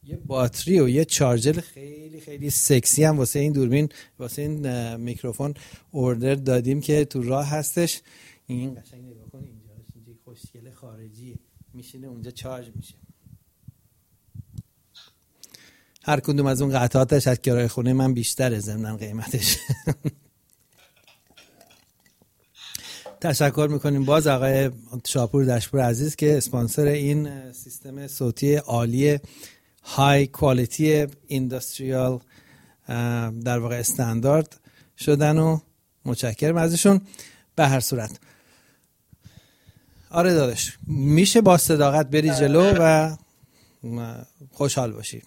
یه باتری و یه چارجر خیلی خیلی سکسی هم واسه این دوربین، واسه این میکروفون اوردر دادیم که تو راه هستش. این قشنگ نگاه کن اینجا خوشگله خارجی میشینه اونجا چارج میشه. هر کدوم از اون قطعاتش از کرایه خونه من بیشتره ضمن قیمتش. تشکر میکنیم باز آقای شاپور دشپور عزیز که اسپانسر این سیستم صوتی عالی های کوالیتی اینداستریال در واقع استاندارد شدن و متشکرم ازشون. به هر صورت آره داداش میشه با صداقت بری جلو و خوشحال باشی.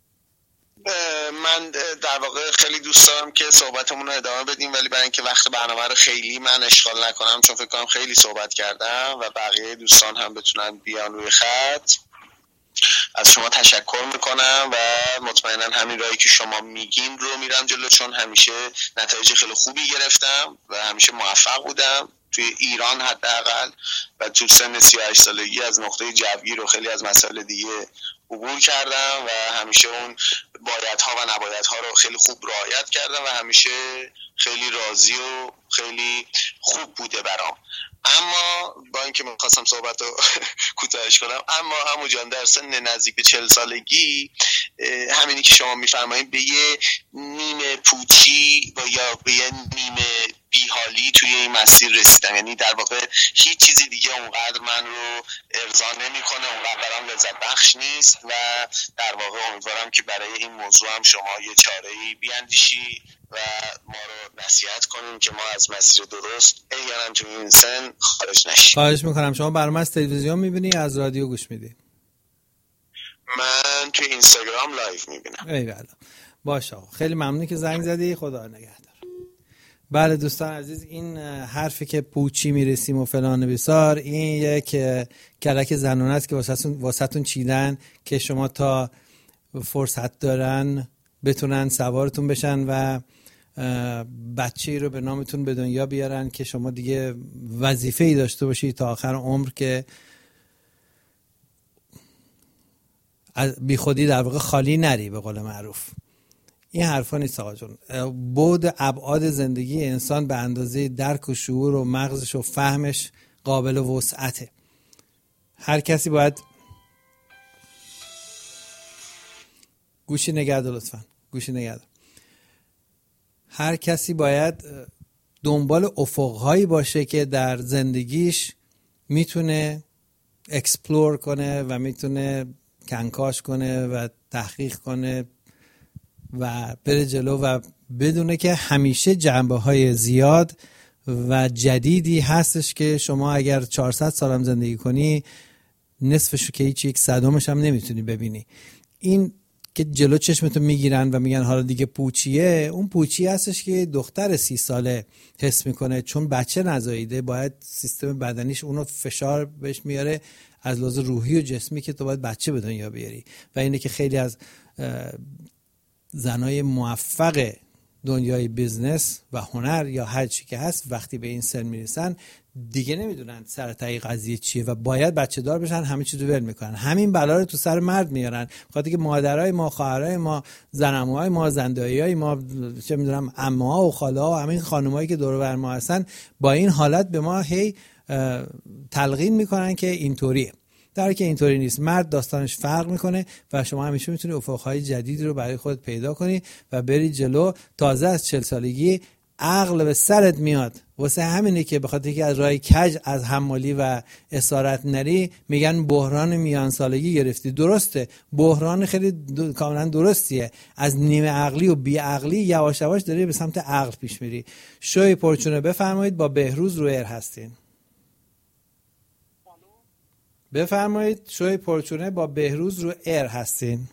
من در واقع خیلی دوست دارم که صحبتمون رو ادامه بدیم، ولی برای اینکه وقت برنامه رو خیلی من اشغال نکنم، چون فکر کنم خیلی صحبت کردم و بقیه دوستان هم بتونن بیان روی خط، از شما تشکر میکنم و مطمئنا همین راهی که شما میگین رو میرم جلو، چون همیشه نتایج خیلی خوبی گرفتم و همیشه موفق بودم توی ایران حداقل، و تو سن 38 سالگی از نقطه جوگیر و خیلی از مسائل دیگه عبور کردم و همیشه اون بایدها و نبایدها رو خیلی خوب رعایت کردم و همیشه خیلی راضی و خیلی خوب بوده برام. اما با اینکه من خواستم صحبت رو کوتاهش کنم، اما عمو جان در سن نزدیک به 40 سالگی همینی که شما میفرمایید به یه نیمه پوچی و یا به یه نیمه بیحالی توی این مسیر رسیدم. یعنی در واقع هیچ چیزی دیگه اونقدر من رو ارضا نمیکنه، اونقدر برام لذت بخش نیست و در واقع امیدوارم که برای این موضوع هم شما یه چاره‌ای بیاندیشی و ما رو نصیحت کنیم که ما از مسیر درست احیانا تو این سن خارج نشیم. خواهش میکنم. شما برنامه از تلویزیون میبینی از رادیو گوش میدی؟ من توی اینستاگرام لایو میبینم. ایوالله باشه. خیلی ممنونی که زنگ زدی. خدا نگهدار. بله دوستان عزیز، این حرفی که پوچی میرسیم و فلان بسار، این یک کلک زنونه است که واسهتون چیدن که شما تا فرصت دارن بتونن سوارتون بشن و بچه‌ای رو به نامتون به دنیا بیارن که شما دیگه وظیفه‌ای داشته باشید تا آخر عمر که بی خودی در واقع خالی نری به قول معروف. این حرفا نیست آقا جون. بعد ابعاد زندگی انسان به اندازه درک و شعور و مغزش و فهمش قابل وسعته. هر کسی باید گوشی نگهدار لطفا، گوشی نگهدار. هر کسی باید دنبال افقهایی باشه که در زندگیش میتونه اکسپلور کنه و میتونه کنکاش کنه و تحقیق کنه و بره جلو و بدونه که همیشه جنبه‌های زیاد و جدیدی هستش که شما اگر 400 سالم زندگی کنی نصفشو که هیچ یک صدامش هم نمیتونی ببینی. این که جلو چشمتو میگیرن و میگن حالا دیگه پوچیه، اون پوچی هستش که دختر 30 ساله حس میکنه، چون بچه نزاییده، باید سیستم بدنیش اونو فشار بهش میاره از لحاظ روحی و جسمی که تو باید بچه به دنیا بیاری. و اینه که خیلی از زنای موفق دنیای بیزنس و هنر یا هر چی که هست وقتی به این سن میرسن دیگه نمیدونن سر تای قضیه چیه و باید بچه دار بشن، همه چیزو ول میکنن، همین بلا رو تو سر مرد میارن. خاطر که مادرای ما، خواهرای ما، زنموهای ما، زنداییای ما، چه میدونم عموها و خاله‌ها و همین خانمایی که دور و بر ما هستن با این حالت به ما هی تلقین میکنن که اینطوریه، در حالی که اینطوری نیست. مرد داستانش فرق میکنه و شما همیشه میتونی افقهای جدید رو برای خودت پیدا کنی و بری جلو. تازه از 40 سالگی عقل به سرت میاد. واسه همینه که به خاطر که از راه کج از حمالی و اسارت نری میگن بحران میان سالگی گرفتی. درسته، بحران خیلی کاملا درستیه. از نیمه عقلی و بی عقلی یواش یواش داری به سمت عقل پیش میری. شوی پرچونه بفرمایید، با بهروز رو ایر هستین. بفرمایید شوی پرچونه با بهروز رو ایر هستین.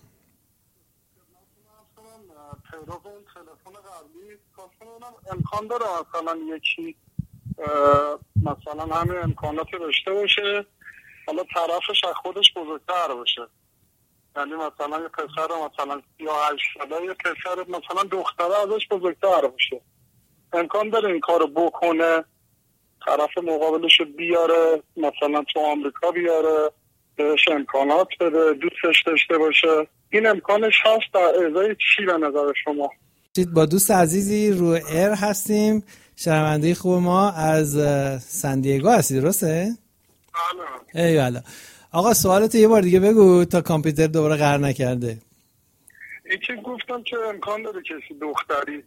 امکان داره مثلا یکی مثلا همین امکانات داشته باشه، حالا طرفش از خودش بزرگتر باشه، یعنی مثلا یه پسر مثلا 38 ساله، یه پسر مثلا دختره ازش بزرگتر باشه، امکان داره این کارو بکنه، طرف مقابلش بیاره مثلا تو آمریکا بیاره بهش امکانات بده، دوستش داشته باشه. این امکانش هست در ازای چی به نظر شما؟ با دوست عزیزی رو ایر هستیم، شنونده خوب ما از سندیگو هستی، درسته؟ بله. ایوالا. آقا سوالت یه بار دیگه بگو تا کامپیوتر دوباره قهر نکرده. یکی گفتم که امکان داره کسی دختری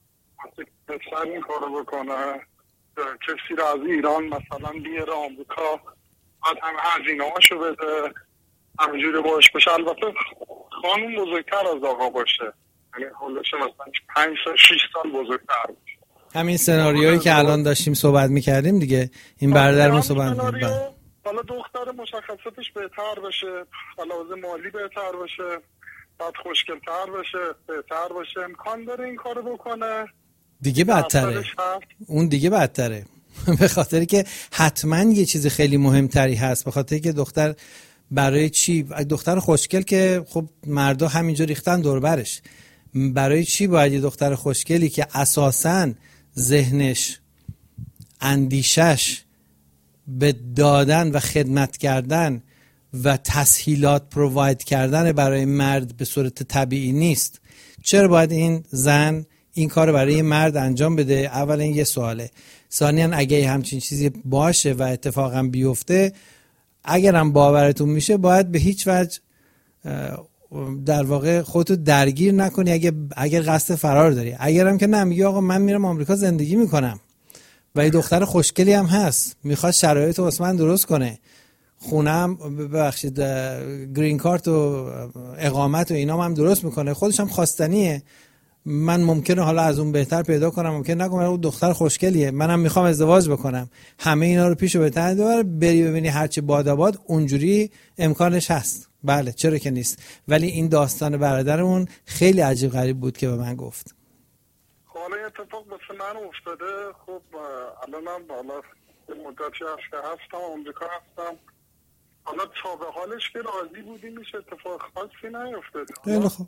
پسر این کارو بکنه، کسی را از ایران مثلا بیاره آمریکا، بعد هم هزینه هاشو بده، همینجوری باش بشه. البته خانوم بزرگتر از آقا باشه، یعنی حالش مثلا 5 تا 6 سال بزرگتر باشه. همین سناریویی که الان داشتیم صحبت میکردیم دیگه، این برادرمون صحبت میکردیم. حالا دختر مشخصاتش بهتر بشه، علاوه مالی بهتر بشه، بعد خوشگل‌تر بشه، بهتر باشه، امکان داره این کارو بکنه. دیگه بدتره، اون دیگه بدتره. به خاطر که حتما یه چیز خیلی مهمتری هست، به خاطر که دختر برای چی؟ دختر خوشگل که خب مردا همینجا ریختن دور برش، برای چی باید یه دختر خوشگلی که اساساً ذهنش، اندیشش به دادن و خدمت کردن و تسهیلات پروواید کردن برای مرد به صورت طبیعی نیست، چرا باید این زن این کار برای مرد انجام بده؟ اولا یه سواله. ثانیاً اگه همچین چیزی باشه و اتفاقا بیفته، اگرم باورتون میشه باید به هیچ وجه در واقع خودتو درگیر نکنی اگر قصد فرار داری. اگرم که نه، میگی آقا من میرم آمریکا زندگی میکنم و یه دختر خوشگلی هم هست، میخواد شرایط رو واسه من درست کنه، خونم ببخشید گرین کارت و اقامت و اینا هم درست میکنه، خودش هم خواستنیه، من ممکنه حالا از اون بهتر پیدا کنم، ممکنه نکنم، اون دختر خوشگلیه، منم میخوام ازدواج بکنم، همه اینا رو پیشو بهتر دوباره بری ببینی هرچی باد اونجوری امکانش هست. بله چرا که نیست. ولی این داستان برادرمون خیلی عجیب غریب بود که به من گفت. حالا اتفاق مثل من افتاده. خب الانم حالا مدتی هست که هستم آمریکا هستم، حالا تا به حالش که راضی بودیم میشه اتفاق خاصی نیفتاده. خیلی خوب.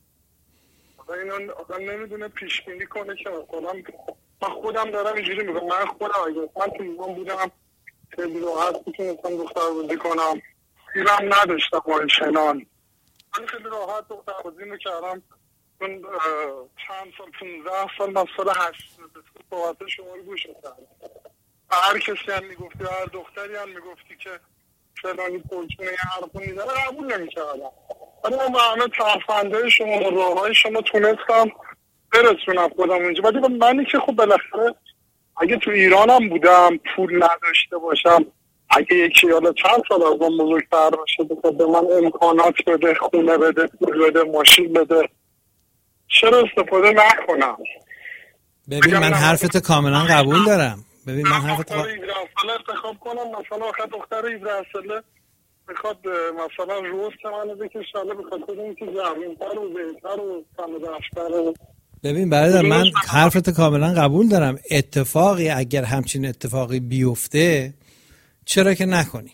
این آدم نمیدونه پیش بینی کنه که مثلا من خودم دارم اینجوری میگم، من خودم اگه من تو ایران بودم خیلی راحت میتونستم دختر بازی کنم، ایران نداشتم آنچنان، من خیلی راحت دختر بازی میکردم. من چند سال 15 سال من سال 80 صحبت شما رو گوش میکردم، هر کسی هم میگفتی، هر دختری هم میگفتی که فلانی پلچونه یه حرفو میزنه قبول نمیکردم، ولی من با همه ترفنده شما و راه های شما تونستم برسونم خودم اونجا. ولی منی که خب بالاخره اگه تو ایرانم بودم پول نداشته باشم، اگه یکی حالا چند سال از من بزرگتر باشه به من امکانات بده، خونه بده، پول بده، ماشین بده، چرا استفاده نکنم؟ ببین من حرفتو کاملا قبول دارم. ببین من حرفتو انتخاب کنم، مثلا آخه دختر 17 ساله میخواد مثلا روست منو بکشه، حالا بخواد کنیم که زمین‌تر و بهتر و سمدفتر و ببین برادر من حرفتو کاملا قبول دارم. اتفاقی اگر همچین اتفاقی بیفته چرا که نکنی؟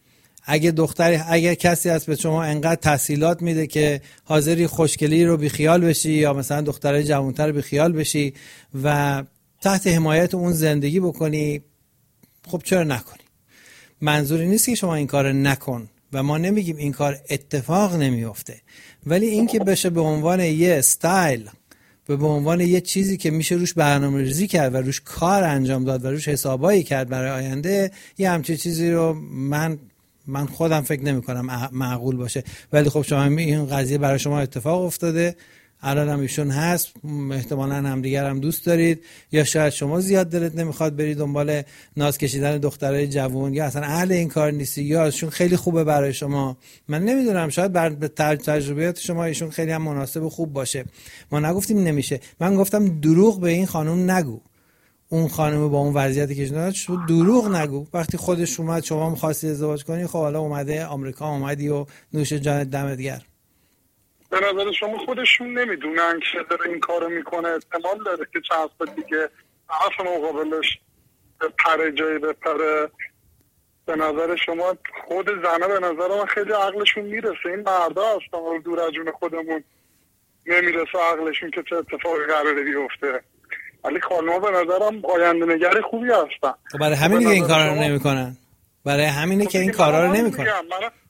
اگر کسی هست به شما انقدر تسهیلات میده که حاضری خوشگلی رو بیخیال بشی یا مثلا دخترای جوانتر رو بیخیال بشی و تحت حمایت اون زندگی بکنی، خب چرا نکنی؟ منظوری نیست که شما این کار نکن و ما نمیگیم این کار اتفاق نمیفته، ولی این که بشه به عنوان یه استایل و به عنوان یه چیزی که میشه روش برنامه‌ریزی کرد و روش کار انجام داد و روش حسابایی کرد برای آینده، یه همچین چیزی رو من خودم فکر نمی کنم معقول باشه. ولی خب شما این قضیه برای شما اتفاق افتاده، الان هم ایشون هست، احتمالاً هم دیگر هم دوست دارید، یا شاید شما زیاد دلت نمیخواد برید دنبال ناز کشیدن دخترای جوان، یا اصلا اهل این کار نیستی، یا ایشون خیلی خوبه برای شما. من نمیدونم، شاید بر تجربیات شما ایشون خیلی هم مناسب و خوب باشه. ما نگفتیم نمیشه، من گفتم دروغ به این خانم نگو. اون خانم با اون وضعیتی که داشت دروغ نگو. وقتی خودش اومد شما می‌خواستی ازدواج کنی، خب حالا اومده آمریکا، اومدی و نوش جانت دمت گرم. به نظر شما خودشون نمیدونن که داره این کارو میکنه؟ احتمال داره که چند سال دیگه طرف مقابلش بپره جایی بپره. به نظر شما خود زنه به نظر من خیلی عقلشون میرسه، این مردا هستن دور از جون خودمون نمیرسه عقلشون که چه اتفاقی قراره بیفته. ولی خانم‌ها به نظرم آینده نگر خوبی هستن. خب برای همینه که این کارا رو نمیکنن. برای همینه که این کارا رو نمیکنن.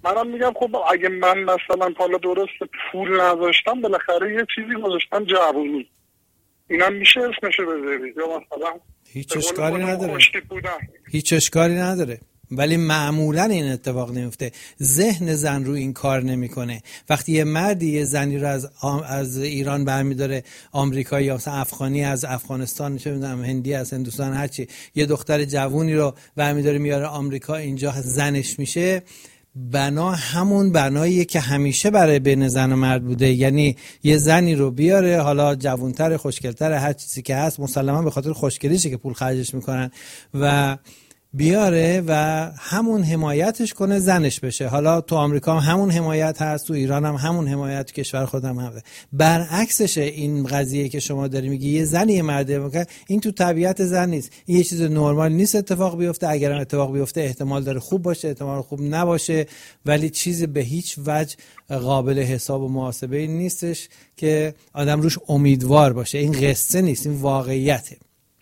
منم میگم خب اگه من مثلا حالا درست پول نذاشتم، بالاخره یه چیزی گذاشتم جوونی، اینم میشه اسمشو بذاری، یا مثلا هیچ اشکالی نداره، هیچ اشکالی نداره. ولی معمولا این اتفاق نمیفته. ذهن زن رو این کار نمیکنه. وقتی یه مردی یه زنی رو از ایران برمیداره، آمریکایی یا مثلا افغانی از افغانستان، چه میدونم هندی از هندوستان، هرچی، یه دختر جوونی رو برمیداره میاره آمریکا، اینجا زنش میشه، بنا همون بناییه که همیشه برای بین زن و مرد بوده. یعنی یه زنی رو بیاره، حالا جوانتر، خوشگلتر، هر چیزی که هست، مسلما به خاطر خوشگلیشه که پول خرجش میکنن، و بیاره و همون حمایتش کنه زنش بشه. حالا تو آمریکا هم همون حمایت هست، تو ایران هم همون حمایت، تو کشور خودم هم. برعکسشه این قضیه که شما داری میگی یه زنی یه مرده میکنه، این تو طبیعت زن نیست، این یه چیز نرمال نیست اتفاق بیفته. اگرم اتفاق بیفته احتمال داره خوب باشه، احتمال خوب نباشه، ولی چیزی به هیچ وجه قابل حساب و محاسبه نیستش که آدم روش امیدوار باشه. این قصه نیست، این واقعیته.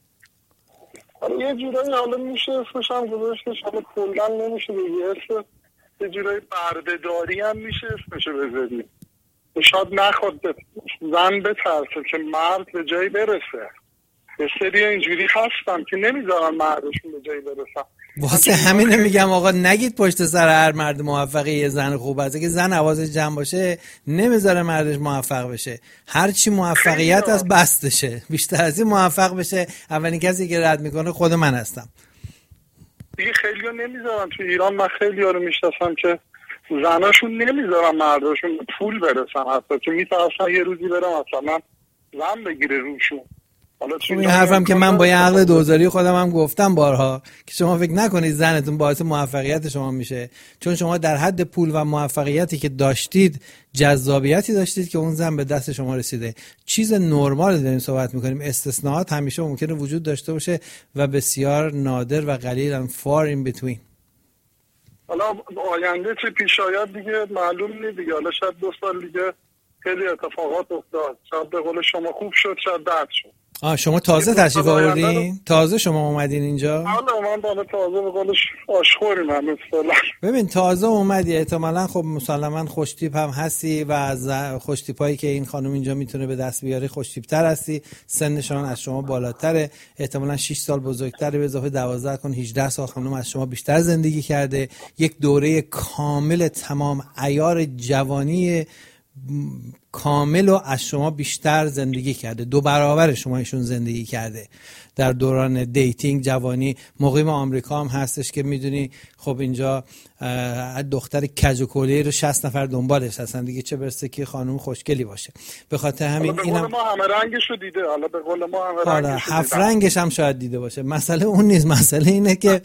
یه جورایی حالا میشه اسمش هم گذاشتش، حالا کلن نمیشه بگی، یه جورایی بردهداری هم میشه اسمشو بذاری. شاید نخواد زن بترسه که مرد به جایی برسه. یه سری اینجوری هستن که نمیذارن مردشون به جایی برسن. واسه همینه میگم آقا نگید پشت سر هر مرد موفقی یه زن خوب هست. اگه زن حواسش جمع باشه نمیذاره مردش موفق بشه. هر چی موفقیت از بستشه، بیشتر از این موفق بشه اولین کسی که رد میکنه خود من هستم. دیگه خیلی‌ها نمیذارن. تو ایران من خیلی‌ها رو میشناسم که زناشون نمیذارن مرداشون پول برسن، حتی که میترسن یه روزی برن مثلا زن بگیره روشون. خب این حرفم که من با یه عقل دوزاری خودم هم گفتم بارها که شما فکر نکنید زنتون باعث موفقیت شما میشه، چون شما در حد پول و موفقیتی که داشتید جذابیتی داشتید که اون زن به دست شما رسیده. چیز نرمال داریم صحبت میکنیم، استثناءات همیشه ممکنه وجود داشته باشه و بسیار نادر و قلیل and far in between. حالا آینده چه پیش آید دیگه معلوم نیست دیگه. حالا شاید 2 سال دیگه خیلی اتفاقات افتاد، شاید به قول شما خوب شد، شاید بد شد. شما تازه تشریف آوردین؟ تازه شما اومدین اینجا؟ حالا من بالا تازه به قولش آشخوریم هم مثلا. ببین تازه اومدی، احتمالاً خب مسلماً خوشتیپ هم هستی و از خوشتیپایی که این خانم اینجا میتونه به دست بیاره خوشتیپ‌تر هستی، سنشون از شما بالاتره، احتمالاً 6 سال بزرگتره، به اضافه 12 کن 18 سال خانم از شما بیشتر زندگی کرده، یک دوره کامل تمام عیار جوانی کامل و از شما بیشتر زندگی کرده، 2 برابر شما ایشون زندگی کرده در دوران دیتینگ جوانی. مقیم آمریکا هم هستش که میدونی خب اینجا دختر کج و کوله رو 60 نفر دنبالش هستن دیگه، چه برسه که خانم خوشگلی باشه. به خاطر همین اینم ما همه رنگشو دیده، حالا به قول ما همه رنگشو 7 رنگش هم شاید دیده باشه. مسئله اون نیست، مسئله اینه که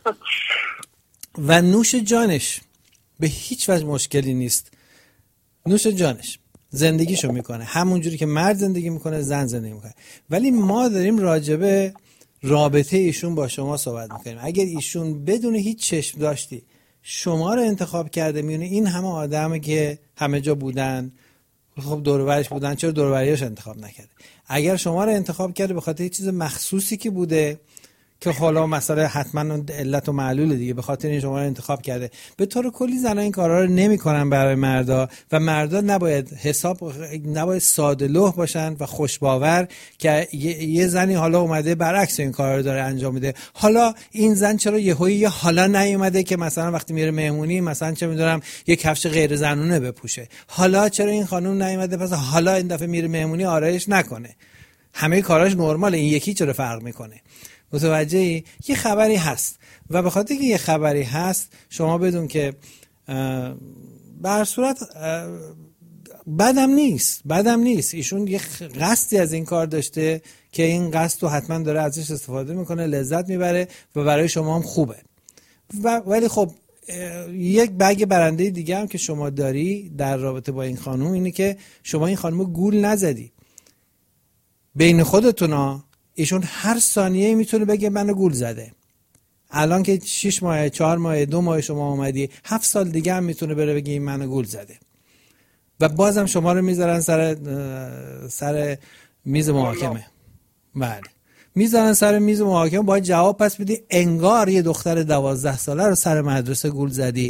و نوش جانش به هیچ وجه مشکلی نیست، نوش جانش زندگیشو میکنه همون جوری که مرد زندگی میکنه زن زندگی میکنه. ولی ما داریم راجبه رابطه ایشون با شما صحبت میکنیم. اگر ایشون بدون هیچ چشم داشتی شما رو انتخاب کرده، میونه این همه آدمی که همه جا بودن، خب دور و برش بودن، چرا دور و بریاش انتخاب نکرده؟ اگر شما رو انتخاب کرده به خاطر چیز مخصوصی که بوده که حالا مسئله حتما علت و معلول دیگه، به خاطر این شما رو انتخاب کرده. به طور کلی زنها این کارا رو نمی‌کنن برای مردا و مردا نباید ساده لوح باشن و خوشباور که یه زنی حالا اومده برعکس این کارا رو داره انجام میده. حالا این زن چرا یهویی حالا نیومده که مثلا وقتی میره مهمونی مثلا چه میدونم یه کفش غیر زنونه بپوشه؟ حالا چرا این خانم نیومده پس حالا این دفعه میره مهمونی آرایش نکنه؟ همه کاراش نرماله، این یکی چرا فرق میکنه؟ متوجهی؟ یه خبری هست و به خاطر که یه خبری هست شما بدون که به هر صورت بدم نیست ایشون یه قصدی از این کار داشته که این قصد رو حتما داره ازش استفاده میکنه، لذت میبره و برای شما هم خوبه. ولی خب یک بگ برنده دیگه هم که شما داری در رابطه با این خانم اینه که شما این خانم رو گول نزدی. بین خودتونا ایشون هر ثانیه میتونه بگه منو گول زده. الان که 6 ماه 4 ماه 2 ماه شما اومدی، 7 سال دیگه هم میتونه بره بگه این منو گول زده و بازم شما رو میذارن سر میز محاکمه. بله میذارن سر میز محاکمه، باید جواب پس بدی انگار یه دختر 12 ساله رو سر مدرسه گول زدی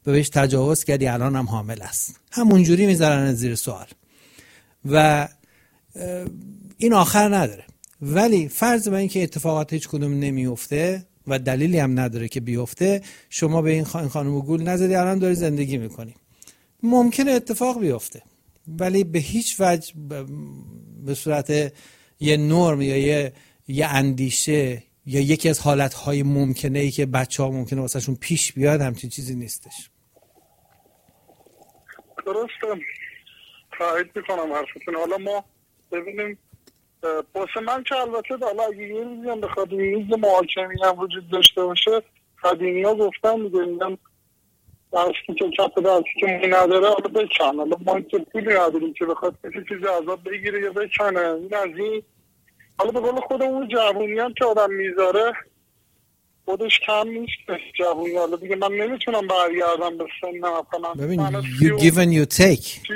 و بهش تجاوز کردی الان هم حامل است. همونجوری میذارن زیر سوال و این آخر نداره. ولی فرض بر این که اتفاقات هیچ کدوم نمیفته و دلیلی هم نداره که بیفته، شما به این خانم گول نزدی، الان داری زندگی میکنی. ممکنه اتفاق بیفته ولی به هیچ وجه به صورت یه نرم یا یه اندیشه یا یکی از حالتهای ممکنه ای که بچه‌ها ممکنه واسهشون پیش بیاد همچین چیزی نیستش. درسته، تایید میکنم حرفتون. حالا ما ببینیم واسه من که البته حالا اگه یه روزی هم بخواد میز محاکمی هم وجود داشته باشه، قدیمی ها گفتن میگن دستی که کپ دستی که می نداره حالا بکن. حالا ما که پولی نداریم که بخواد کسی چیزی ازاد بگیره یا بکنه. این از این. حالا به قول خودم اون جوونی هم که آدم میذاره خودش کم نیست جوونی. حالا دیگه من نمیتونم برگردم به سن. ببین you give and you take.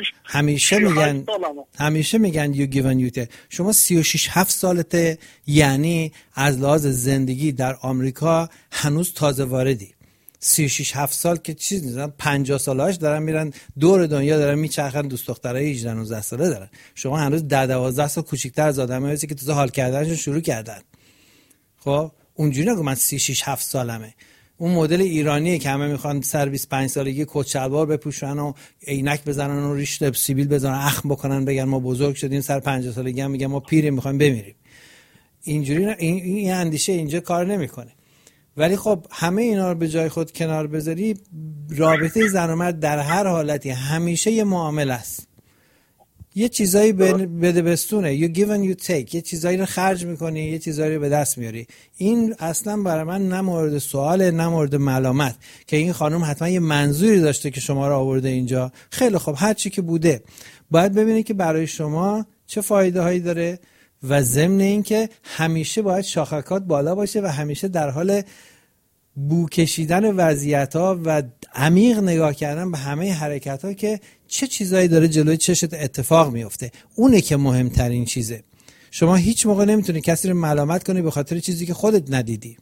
همیشه میگن you give and you take. شما 36-7 سالته، یعنی از لحاظ زندگی در آمریکا هنوز تازه واردی. 36-7 سال که چیز نیستن. 50 سالهاش دارن میرن دور دنیا، دارن میچرخن، دوست دخترای 18-19 ساله دارن. شما هنوز 10-12 سال کوچیک‌تر از آدمایی هستی که تازه حال کردنشون شروع کردن. خب اونجوری نگو من 36-7 سالمه. اون مدل ایرانیه که همه میخوان سر 25 سالگی کت شلوار بپوشن و عینک بزنن و ریش سیبیل بزنن، اخم بکنن، بگن ما بزرگ شدیم، سر 50 سالگی هم میگن ما پیریم میخوایم بمیریم. اینجوری این اندیشه اینجا کار نمیکنه. ولی خب همه اینا رو به جای خود کنار بذاری، رابطه زن و مرد در هر حالتی همیشه یه معامله است. یه چیزایی بده بستونه، you give and you take. یه چیزایی رو خرج میکنی، یه چیزایی رو به دست میاری. این اصلا برای من نه مورد سواله نه مورد ملامت که این خانم حتما یه منظوری داشته که شما رو آورده اینجا. خیلی خب، هر چی که بوده باید ببینید که برای شما چه فایده هایی داره و ضمن این که همیشه باید شاخکات بالا باشه و همیشه در حال بو کشیدن وضعیت‌ها و عمیق نگاه کردن به همه حرکت‌ها که چه چیزایی داره جلوی چشت اتفاق میفته. اونه که مهمترین چیزه. شما هیچ موقع نمیتونی کسی رو ملامت کنی به خاطر چیزی که خودت ندیدی،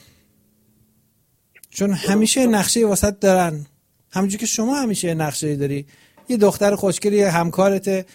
چون همیشه نقشه واسط دارن. همونجوری که شما همیشه نقشه داری. یه دختر خوشگلی همکارت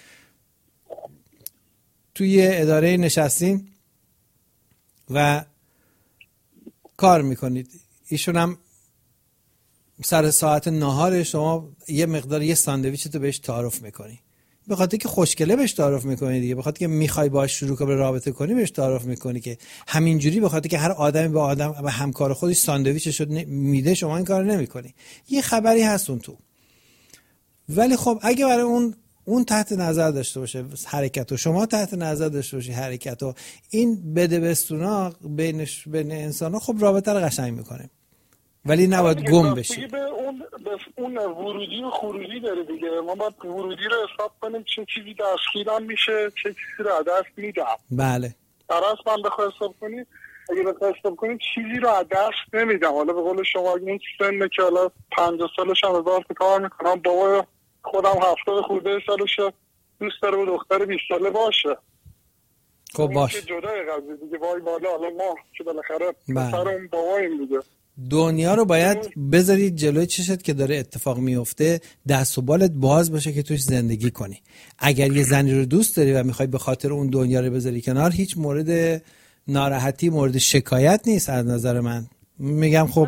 توی اداره نشستین و کار میکنید، ایشون هم سر ساعت نهار شما یه مقدار یه ساندویچ تو بهش تعارف میکنی، به خاطر که خوشگله بهش تعارف میکنی دیگه، به خاطر که میخوای باهاش شروع کنی رابطه کنی بهش تعارف میکنی، که همینجوری به خاطر که هر آدمی به آدم به همکار خودش ساندویچش میده شما این کارو نمیکنی. یه خبری هست اون تو. ولی خب اگه برای اون تحت نظر داشته باشه حرکت و شما تحت نظر داشته باشی حرکت و این بده بستونا بین انسان، خب رابطه رو قشنگ میکنه. ولی نباید گم بشی. به اون ورودی و خروجی داره دیگه. ما باید ورودی رو حساب کنیم چه چیزی دستگیرم میشه، چه چیزی رو دست میدم. بله. درست من بخواه حساب کنیم، اگه بخواه حساب کنیم چیزی رو دست نمیدم. حالا به قول شما اگه اون سنه که حالا 50 سالش هم ازاست کار میکنم، بابا خودم 70 خورده سالشه دوست داره با دختر 20 ساله باشه. خب باش. این که جدای قضیه دیگه. وای بالا حالا ما که بالاخره سر اون باباییم دیگه. دنیا رو باید بذاری جلوی چشت که داره اتفاق میفته، دست و بالت باز باشه که توش زندگی کنی. اگر یه زنی رو دوست داری و میخوای به خاطر اون دنیا رو بذاری کنار، هیچ مورد ناراحتی، مورد شکایت نیست از نظر من. میگم خب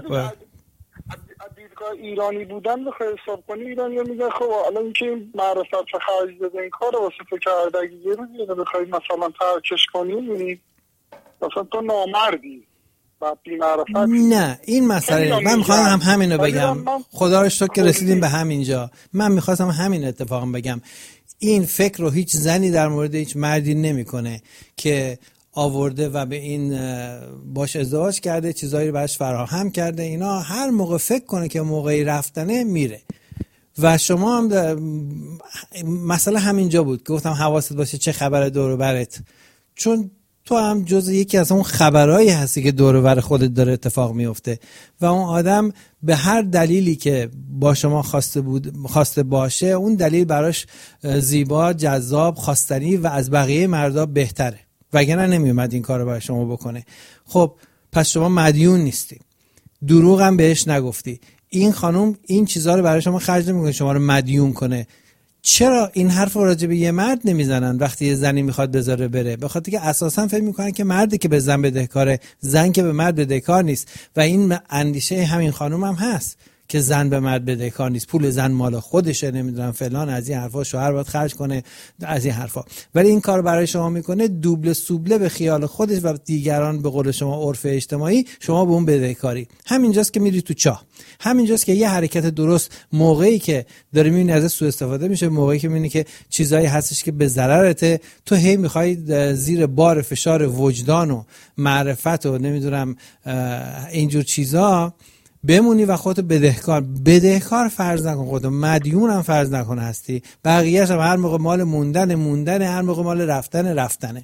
ایرانی بودن بخوای حساب کنی، ایرانی ها میگن خب حالا اینکه معرفت چه خرج داده این کار واسه تو کرده، اگه یه روزی رو بخوای مثلا ترکش کنی مثلا تو نامردی و بی معرفت. نه این مسئله من میخوام همینو بگم. خدا رو شکر که رسیدیم به همینجا. من میخواستم همین اتفاقم بگم. این فکر رو هیچ زنی در مورد هیچ مردی نمیکنه که آورده و به این باش ازدواج کرده، چیزایی رو براش فراهم کرده. اینا هر موقع فکر کنه که موقعی رفتنه میره. و شما هم مسئله همینجا بود که گفتم حواست باشه چه خبر دور و برت، چون تو هم جز یکی از اون خبرایی هستی که دور و بر خودت داره اتفاق میفته و اون آدم به هر دلیلی که با شما خواسته باشه، اون دلیل براش زیبا، جذاب، خواستنی و از بقیه مردا بهتره، وگرنه نمیومد این کارو برای شما بکنه. خب پس شما مدیون نیستی، دروغ هم بهش نگفتی. این خانم این چیزها رو برای شما خرج نمیکنه شما رو مدیون کنه. چرا این حرف رو راجع به یه مرد نمیزنن وقتی یه زنی میخواد بذاره بره؟ به خاطر که اساسا فکر میکنن که مردی که به زن بدهکاره، زن که به مرد بدهکار نیست. و این اندیشه همین خانم هم هست که زن به مرد بدهکار نیست، پول زن مال خودشه، نمیدونم فلان، از این حرفا، شوهر باید خرج کنه، از این حرفا. ولی این کار برای شما میکنه دوبله سوبله به خیال خودش و دیگران، به قول شما عرف اجتماعی، شما به اون بدهکاری. همینجاست که میری تو چاه. همینجاست که یه حرکت درست موقعی که داری میبینی ازش سوء استفاده میشه، موقعی که میبینی که چیزایی هستش که به ضررته، تو هی میخوای زیر بار فشار وجدان و معرفت و نمیدونم اینجور چیزا بمونی و خودت بدهکار فرض نکن، خودت مدیون هم فرض نکن هستی. بقیه‌اش هم هر موقع مال موندن، هر موقع مال رفتنه.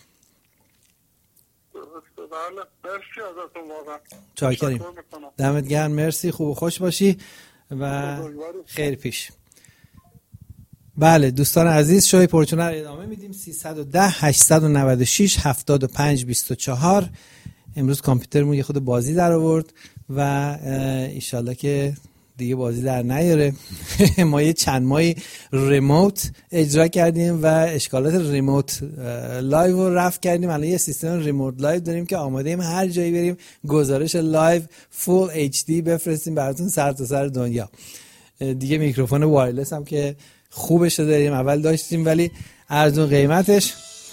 مرسی ازتون واقعا. چاکریم. دمت گرم، مرسی، خوب و خوش باشی و خیر پیش. بله دوستان عزیز، شوی پرچونه رو ادامه میدیم. 310 896 75 24. امروز کامپیوترمون یه خود بازی در آورد و ایشالله که دیگه بازی در نیاره. ما یه چند ماهی ریموت اجرا کردیم و اشکالات ریموت لایو رو رفع کردیم. الان یه سیستم ریموت لایو داریم که آماده ایم هر جایی بریم گزارش لایو فول اچ دی بفرستیم براتون سر تا سر دنیا. دیگه میکروفون وایرلس هم که خوبش داریم، اول داشتیم ولی ارزون قیمتش،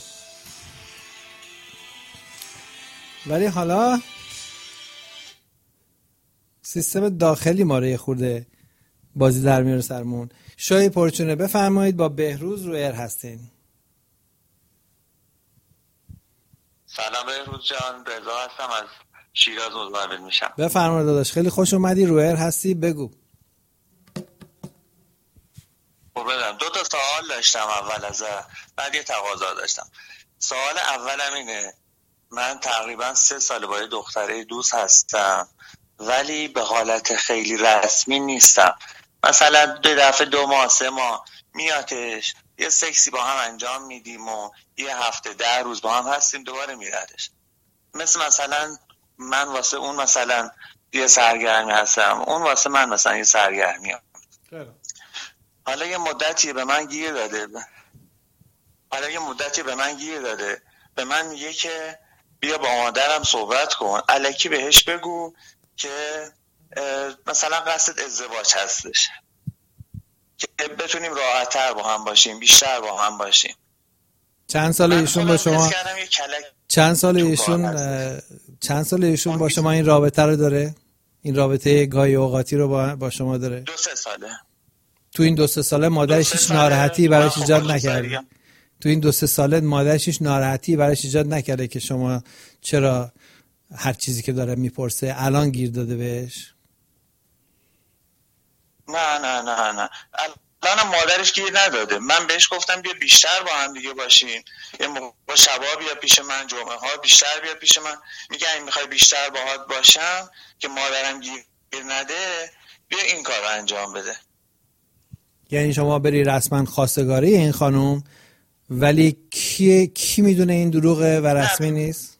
ولی حالا سیستم داخلی ما رو یه خورده بازی در میاره سرمون. شوی پرچونه بفرمایید، با بهروز رو ایر هستین. سلام بهروز جان، رضا هستم از شیراز مزاحم میشم. بفرمایید داداش، خیلی خوش اومدی، رو ایر هستی، بگو. دو تا سوال داشتم اول بعد یه تقاضا داشتم. سوال اولم اینه، من تقریبا 3 سال با یه دختره دوست هستم ولی به حالت خیلی رسمی نیستم. مثلا 2 دفعه 2 ماه 3 ماه میادش، یه سکسی با هم انجام میدیم و یه هفته 10 روز با هم هستیم دوباره میردش. مثلا من واسه اون مثلا یه سرگرمی هستم، اون واسه من مثلا یه سرگرمی هم. حالا یه مدتی به من گیر داده به من میگه که بیا با مادرم صحبت کن، الکی بهش بگو که مثلا قصد ازدواج هستش که بتونیم راحت‌تر با هم باشیم، بیشتر با هم باشیم. چند سال ایشون با شما؟ چند سال ایشون با شما این رابطه رو داره؟ این رابطه گاهی اوقاتی رو با شما داره؟ 2-3 ساله. تو این 2-3 ساله مادرش هیچ ناراحتی براش ایجاد نکرده؟ تو این 2-3 ساله مادرش هیچ ناراحتی براش ایجاد نکرده که شما چرا هر چیزی که داره میپرسه الان گیر داده بهش؟ نه الان مادرش گیر نداده. من بهش گفتم بیا بیشتر با هم دیگه باشیم، یه موقع شبا بیا پیش من، جمعه ها بیشتر بیا پیش من. میگه این میخوای بیشتر باهات باشم که مادرم گیر نده، بیا این کار رو انجام بده. یعنی شما بری رسما خواستگاری این خانم، ولی کی میدونه این دروغه و رسمی نیست؟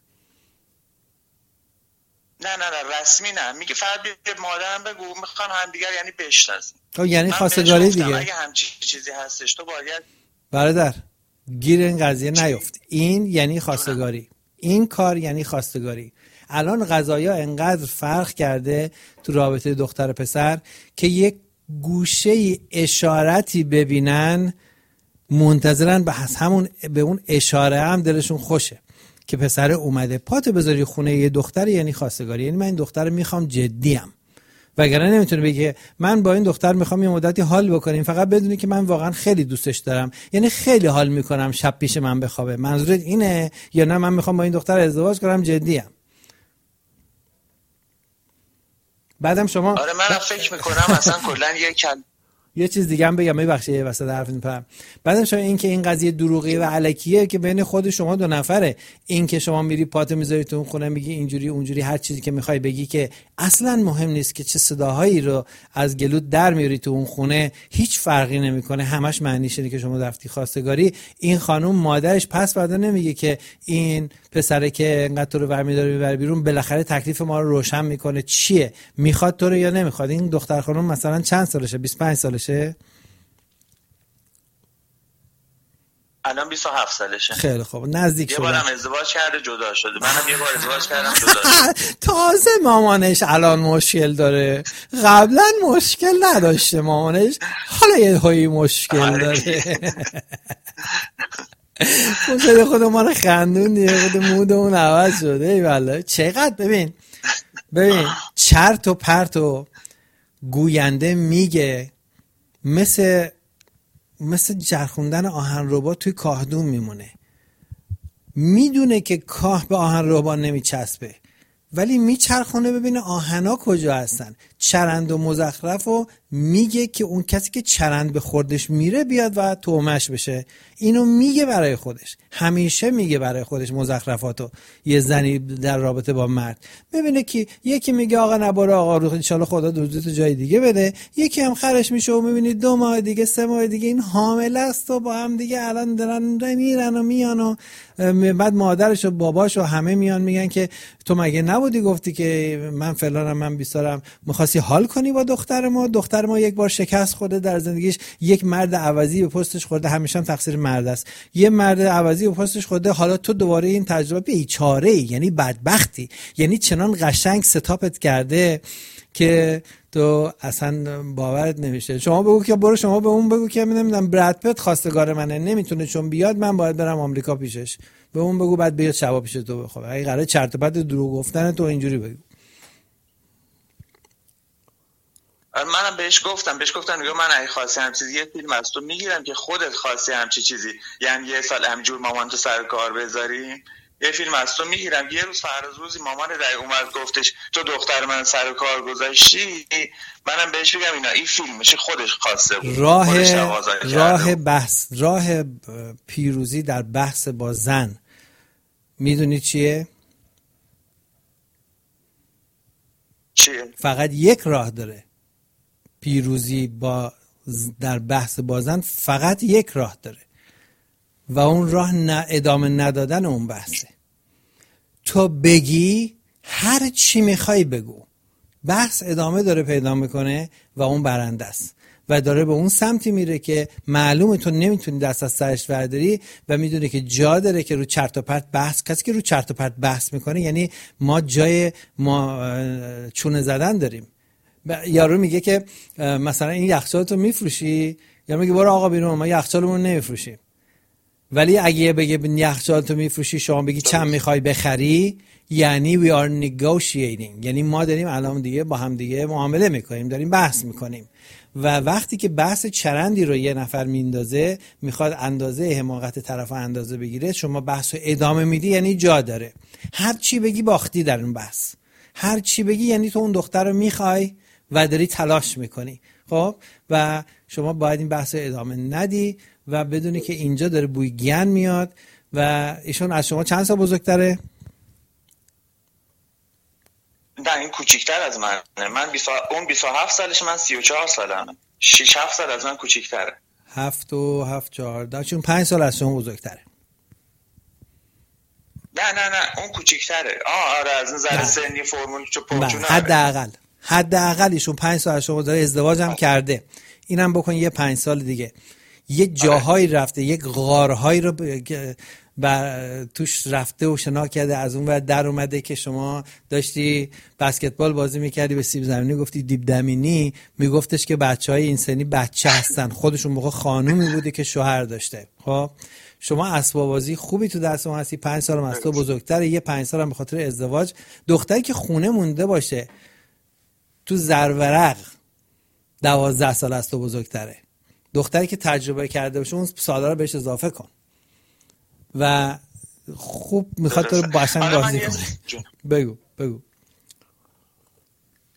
نه رسمی نه، میگه فقط بیا مادرم بگو میخوام همدیگر یعنی بشناسیم. یعنی خواستگاری دیگه. اگه همچین چیزی هستش تو باید برادر گیر این قضیه نیفت. این یعنی خواستگاری، این کار یعنی خواستگاری. الان قضایا انقدر فرق کرده تو رابطه دختر پسر که یک گوشه اشارتی ببینن منتظرن به اون اشاره هم دلشون خوشه که پسر اومده. پاتو بذاری خونه یه دختر یعنی خواستگاری، یعنی من این دختر میخوام جدیم. وگرنه نمیتونه بگه من با این دختر میخوام یه مدتی حال بکنیم، فقط بدونی که من واقعا خیلی دوستش دارم، یعنی خیلی حال میکنم شب پیش من بخوابه. منظورت اینه یا نه من میخوام با این دختر ازدواج کنم جدیم؟ بعدم شما آره منم فکر میکنم اصلا کلا یه چیز دیگه هم بگم، ببخشید وسط حرف میپرم. بعدم شما این که این قضیه دروغی و الکیه که بین خود شما دو نفره، این که شما میری پاتو میذاری تو اون خونه میگی اینجوری اونجوری هر چیزی که میخوای بگی که اصلا مهم نیست که چه صداهایی رو از گلوت در میاری تو اون خونه، هیچ فرقی نمیکنه، همش معنیش اینه که شما رفتی خواستگاری. این خانم مادرش پس بعدا نمیگه که این پسره که انقدر تو رو برمی‌داره میبره بیرون بالاخره تکلیف ما رو روشن میکنه چیه، میخواد تو رو یا نمیخواد. این دختر خانم مثلا چند سالشه؟ 25 سالشه؟ الان 27 سالشه. خیلی خوب، نزدیک شده. یه بارم ازدواج کرده جدا شده، منم یه بار ازدواج کردم جدا شده. تازه مامانش الان مشکل داره، قبلا مشکل نداشته مامانش، حالا یه هایی مشکل داره. خود ما رو خندون دیگه، خود مودمون عوض شده. ای والله چقدر ببین چرت و پرت و گوینده میگه، مثل جرخوندن آهنربا توی کاهدون میمونه. میدونه که کاه به آهنربا نمیچسبه ولی میچرخونه ببینه آهنا کجا هستن. چرند و مزخرف و میگه که اون کسی که چرند به خوردش میره بیاد و تومش بشه. اینو میگه برای خودش، همیشه میگه برای خودش مزخرفاتو. یه زنی در رابطه با مرد ببینه که یکی میگه آقا نباره آقا رو انشالله خدا روزتو جای دیگه بده، یکی هم خرش میشه و میبینی 2 ماه دیگه 3 ماه دیگه این حامله است و با هم دیگه الان دارن میرن و میان و بعد مادرش و باباش و همه میان میگن که تو مگه نبودی گفتی که من فلانم من بیسارم، می‌خواستی حال کنی با دختر ما یک بار شکست خورده در زندگیش، یک مرد عوضی به پستش خورده، همیشه هم تقصیر مرد است، یه مرد عوضی به پستش خورده، حالا تو دوباره این تجربه بیچاره‌ای، یعنی بدبختی، یعنی چنان قشنگ ستاپت کرده که تو اصلا باورت نمیشه. شما بگو که برو شما به اون بگو که نمیدونم براد پیت خواستگار منه، نمیتونه چون بیاد من باید برم آمریکا پیشش، به اون بگو بعد بیاد شبا پیش تو بخوابه. اگه قراره چرت و پرت دروغ گفتن تو اینجوری بگو. منم بهش گفتم میگه من اگه خواستی هم چیزی یه فیلم از تو میگیرم که خودت خواستی همچی چیزی، یعنی یه سال همجور مامان تو سر کار بذاری، یه فیلم از تو میگیرم. یه روز فرض روزی مامان رای اومد گفتش تو دختر من سر کار گذاشتی، منم بهش بگم اینا این فیلمش خودش خواسته بود. راه پیروزی در بحث با زن میدونی چیه؟ فقط یک راه داره پیروزی در بحث با زن، فقط یک راه داره و اون راه ادامه ندادن اون بحثه. تو بگی هر چی میخوای بگو، بحث ادامه داره پیدا میکنه و اون برنده است و داره به اون سمتی میره که معلومه تو نمیتونی دست از سرش برداری و میدونه که جا داره که رو چرت و پرت بحث. کسی که رو چرت و پرت بحث میکنه یعنی ما جای چونه زدن داریم. یارو میگه که مثلا این یخچالتو میفروشی، یا میگه برو آقا بیرون ما یخچالمون نمیفروشیم. ولی اگه بگه یخچالتو میفروشی شما بگی چند میخوای بخری، یعنی we are negotiating، یعنی ما داریم الان دیگه با هم دیگه معامله میکنیم، داریم بحث میکنیم. و وقتی که بحث چرندی رو یه نفر میندازه میخواد اندازه حماقت طرف اندازه بگیره، شما بحث رو ادامه میدی یعنی جا داره. هر چی بگی باختی در اون بحث، هر چی بگی یعنی تو اون دختر رو میخوای و داری تلاش میکنی. خب و شما باید این بحث رو ادامه ندی و بدونی که اینجا داره بوی گن میاد. و ایشون از شما چند سال بزرگتره؟ نه این کوچیکتر از منه. اون 27 سالش، من 34 سالمه. 6-7 سال از من کوچیکتره. 7 و 7 14 چون 5 سال از شما بزرگتره. نه اون کوچیکتره. آره از نظر سنی فرمول چو پرچونه. حداقل ایشون 5 سال از شما داره، ازدواجم کرده. اینم بکن یه 5 سال دیگه یه جاهایی رفته، یک غارهایی رو توش رفته و شنا کرده، از اون ور در اومده که شما داشتی بسکتبال بازی میکردی به سیب زمینی گفتی دیب دمینی، میگفتش که بچهای این سنی بچه هستن، خودشون موقع خانومی بوده که شوهر داشته. خب شما اسباب بازی خوبی تو دست ما هستی، 5 سال از تو بزرگتره، یه 5 سال هم به خاطر ازدواج. دختری که خونه مونده باشه تو زرورق 12 سال از تو بزرگتره. دختری که تجربه کرده باشه اون سالا رو بهش اضافه کن و خوب میخواد تو رو باشن بازی کنه. بگو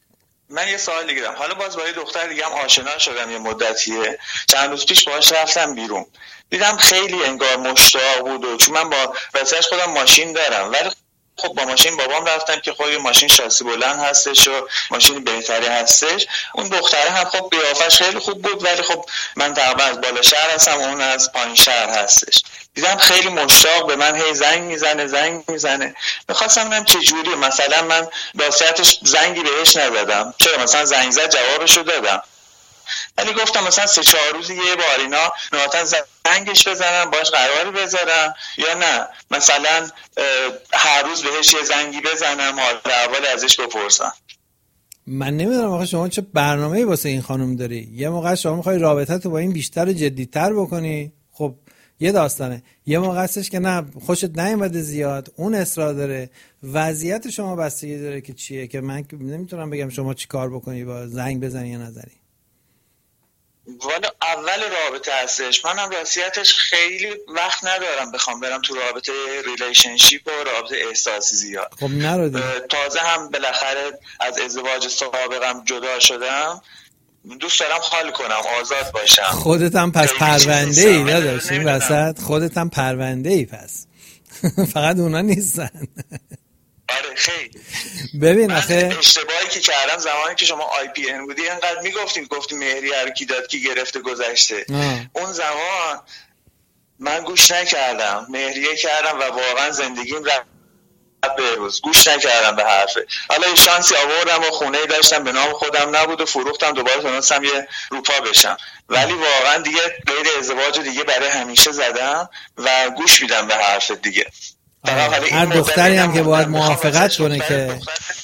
من یه سوال دیگه دارم. حالا باز با یه دختر دیگه هم آشنا شدم یه مدتیه، چند روز پیش باهاش رفتم بیرون، دیدم خیلی انگار مشتاق بود و چون من با واسش خودم ماشین دارم، ولی خب با ماشین بابام رفتم که خب یه ماشین شاسی بلند هستش و ماشین بهتری هستش. اون دختره هم خب قیافش خیلی خوب بود، ولی خب من تقریبا از بالا شهر هستم، اون از پایین شهر هستش. دیدم خیلی مشتاق به من هی زنگ میزنه. میخواستم ببینم چه جوریه، مثلا من واسطش زنگی بهش نزدم، چرا مثلا زنگ زد جوابشو دادم، ولی گفتم مثلا 3-4 روزی یه بار اینا نهایتا زنگش بزنم، باش قراری بذارم، یا نه مثلا هر روز بهش یه زنگی بزنم حال احوال ازش بپرسم. من نمیدونم آخه شما چه برنامه‌ای واسه این خانم داری. یه موقع شما می‌خوای رابطه‌تو با این بیشتر و جدی‌تر بکنی، خب یه داستانه. یه موقع هستش که نه خوشت نیومده زیاد، اون اصرار داره. وضعیت شما بستگی داره که چیه، که من نمیتونم بگم شما چی کار بکنی، با زنگ بزنی یا نزنی. والا اول رابطه هستش، منم راستیتش خیلی وقت ندارم بخوام برم تو رابطه ریلیشنشیپ و رابطه احساسی زیاد. خب نرو تازه هم بالاخره از ازدواج سابقم جدا شدم، دوست دارم حال کنم، آزاد باشم. خودت هم پس پرونده ای نداشت این وسط، خودت هم پرونده ای پس فقط اونا نیستن. آره خیلی. ببین آخه اشتباهی که کردم زمانی که شما آی پی ان بودی اینقدر گفتی مهری هر کی داد کی گرفته گذشته. اون زمان من گوش نکردم، مهریه کردم و واقعا زندگیم رفت به روز، گوش نکردم به حرفه. حالا یه شانسی آوردم و خونه داشتم به نام خودم نبود و فروختم، دوباره تونستم یه روپا بشم، ولی واقعا دیگه غیر ازدواج دیگه برای همیشه زدم و گوش میدم به حرف دیگه. هر دختری هم که باید موافقت کنه که